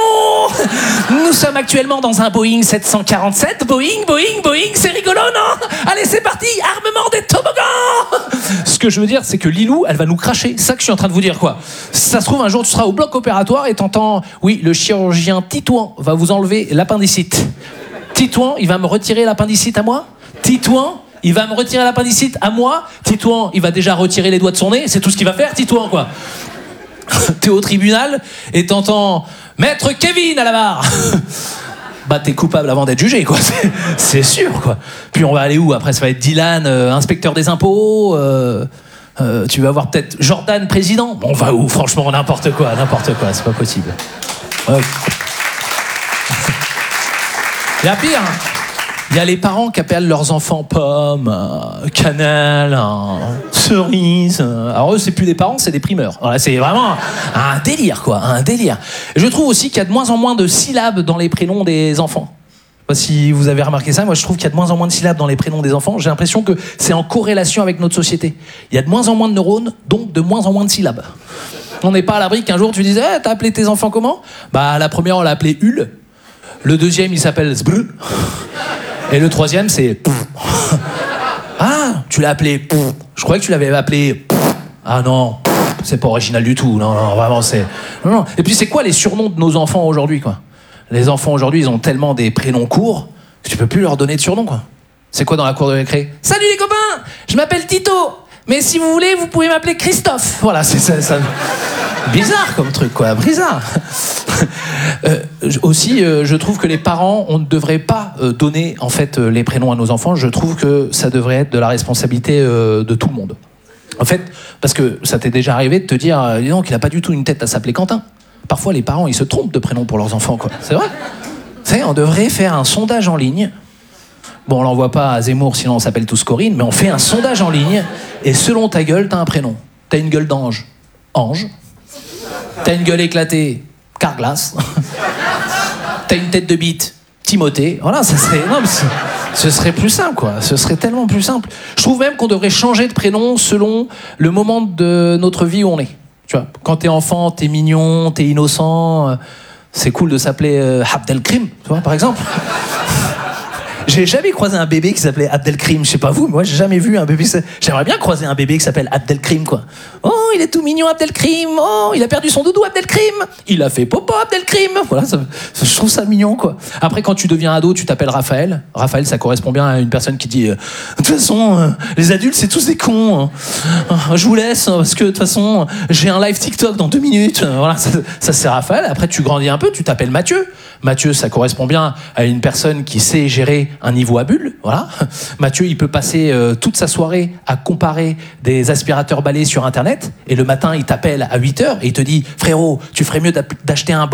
I: le avion. Nous sommes actuellement dans un Boeing 747. Boeing, c'est rigolo, non? Allez, c'est parti, armement des toboggans. Ce que je veux dire, c'est que Lilou, elle va nous cracher. C'est ça que je suis en train de vous dire, quoi. Si ça se trouve, un jour, tu seras au bloc opératoire et t'entends, oui, le chirurgien Titouan va vous enlever l'appendicite. Titouan, il va me retirer l'appendicite à moi? Titouan, il va me retirer l'appendicite à moi? Titouan, il va déjà retirer les doigts de son nez, c'est tout ce qu'il va faire, Titouan, quoi. T'es au tribunal et t'entends « Maître Kevin à la barre !» Bah t'es coupable avant d'être jugé, quoi. C'est sûr, quoi. Puis on va aller où? Après, ça va être Dylan, inspecteur des impôts, tu vas avoir peut-être Jordan, président. On va où? Franchement, n'importe quoi, c'est pas possible. Ouais. Il y a pire, hein. Il y a les parents qui appellent leurs enfants Pomme, Cannelle, Cerise. Alors eux, c'est plus des parents, c'est des primeurs. Voilà, c'est vraiment un délire, quoi, un délire. Et je trouve aussi qu'il y a de moins en moins de syllabes dans les prénoms des enfants. Je sais pas si vous avez remarqué ça, moi je trouve qu'il y a de moins en moins de syllabes dans les prénoms des enfants. J'ai l'impression que c'est en corrélation avec notre société. Il y a de moins en moins de neurones, donc de moins en moins de syllabes. On n'est pas à l'abri qu'un jour tu dises « T'as appelé tes enfants comment ?» Bah la première, on l'a appelé Hul. Le deuxième, il s'appelle Zbr. Et le troisième, c'est... Ah, tu l'as appelé... Je croyais que tu l'avais appelé... Ah non, c'est pas original du tout. Non, vraiment, c'est... Non. Et puis, c'est quoi les surnoms de nos enfants aujourd'hui, quoi? Les enfants aujourd'hui, ils ont tellement des prénoms courts que tu peux plus leur donner de surnoms, quoi. C'est quoi dans la cour de récré? Salut les copains, je m'appelle Tito. Mais si vous voulez, vous pouvez m'appeler Christophe. Voilà, c'est ça. Bizarre comme truc, quoi. Bizarre. Aussi, je trouve que les parents, on ne devrait pas donner en fait les prénoms à nos enfants. Je trouve que ça devrait être de la responsabilité de tout le monde. En fait, parce que ça t'est déjà arrivé de te dire, dis donc, il a pas du tout une tête à s'appeler Quentin. Parfois, les parents, ils se trompent de prénom pour leurs enfants, quoi. C'est vrai. Vous savez, on devrait faire un sondage en ligne. Bon, on l'envoie pas à Zemmour, sinon on s'appelle tous Corinne, mais on fait un sondage en ligne, et selon ta gueule, t'as un prénom. T'as une gueule d'ange, Ange. T'as une gueule éclatée, Carglass. T'as une tête de bite, Timothée. Voilà, ça serait... Non, mais ce serait plus simple, quoi. Ce serait tellement plus simple. Je trouve même qu'on devrait changer de prénom selon le moment de notre vie où on est. Tu vois, quand t'es enfant, t'es mignon, t'es innocent, c'est cool de s'appeler Abdelkrim, tu vois, par exemple. J'ai jamais croisé un bébé qui s'appelait Abdelkrim, je sais pas vous, mais moi j'ai jamais vu un bébé. J'aimerais bien croiser un bébé qui s'appelle Abdelkrim, quoi. Oh, il est tout mignon, Abdelkrim. Oh, il a perdu son doudou, Abdelkrim. Il a fait popo, Abdelkrim. Voilà, je trouve ça mignon, quoi. Après, quand tu deviens ado, tu t'appelles Raphaël. Raphaël, ça correspond bien à une personne qui dit de toute façon, les adultes, c'est tous des cons. Je vous laisse, parce que de toute façon, j'ai un live TikTok dans 2 minutes. Voilà, ça c'est Raphaël. Après, tu grandis un peu, tu t'appelles Mathieu. Mathieu, ça correspond bien à une personne qui sait gérer un niveau à bulles, voilà. Mathieu, il peut passer toute sa soirée à comparer des aspirateurs balais sur Internet Et le matin, il t'appelle à 8h et il te dit, frérot, tu ferais mieux d'acheter un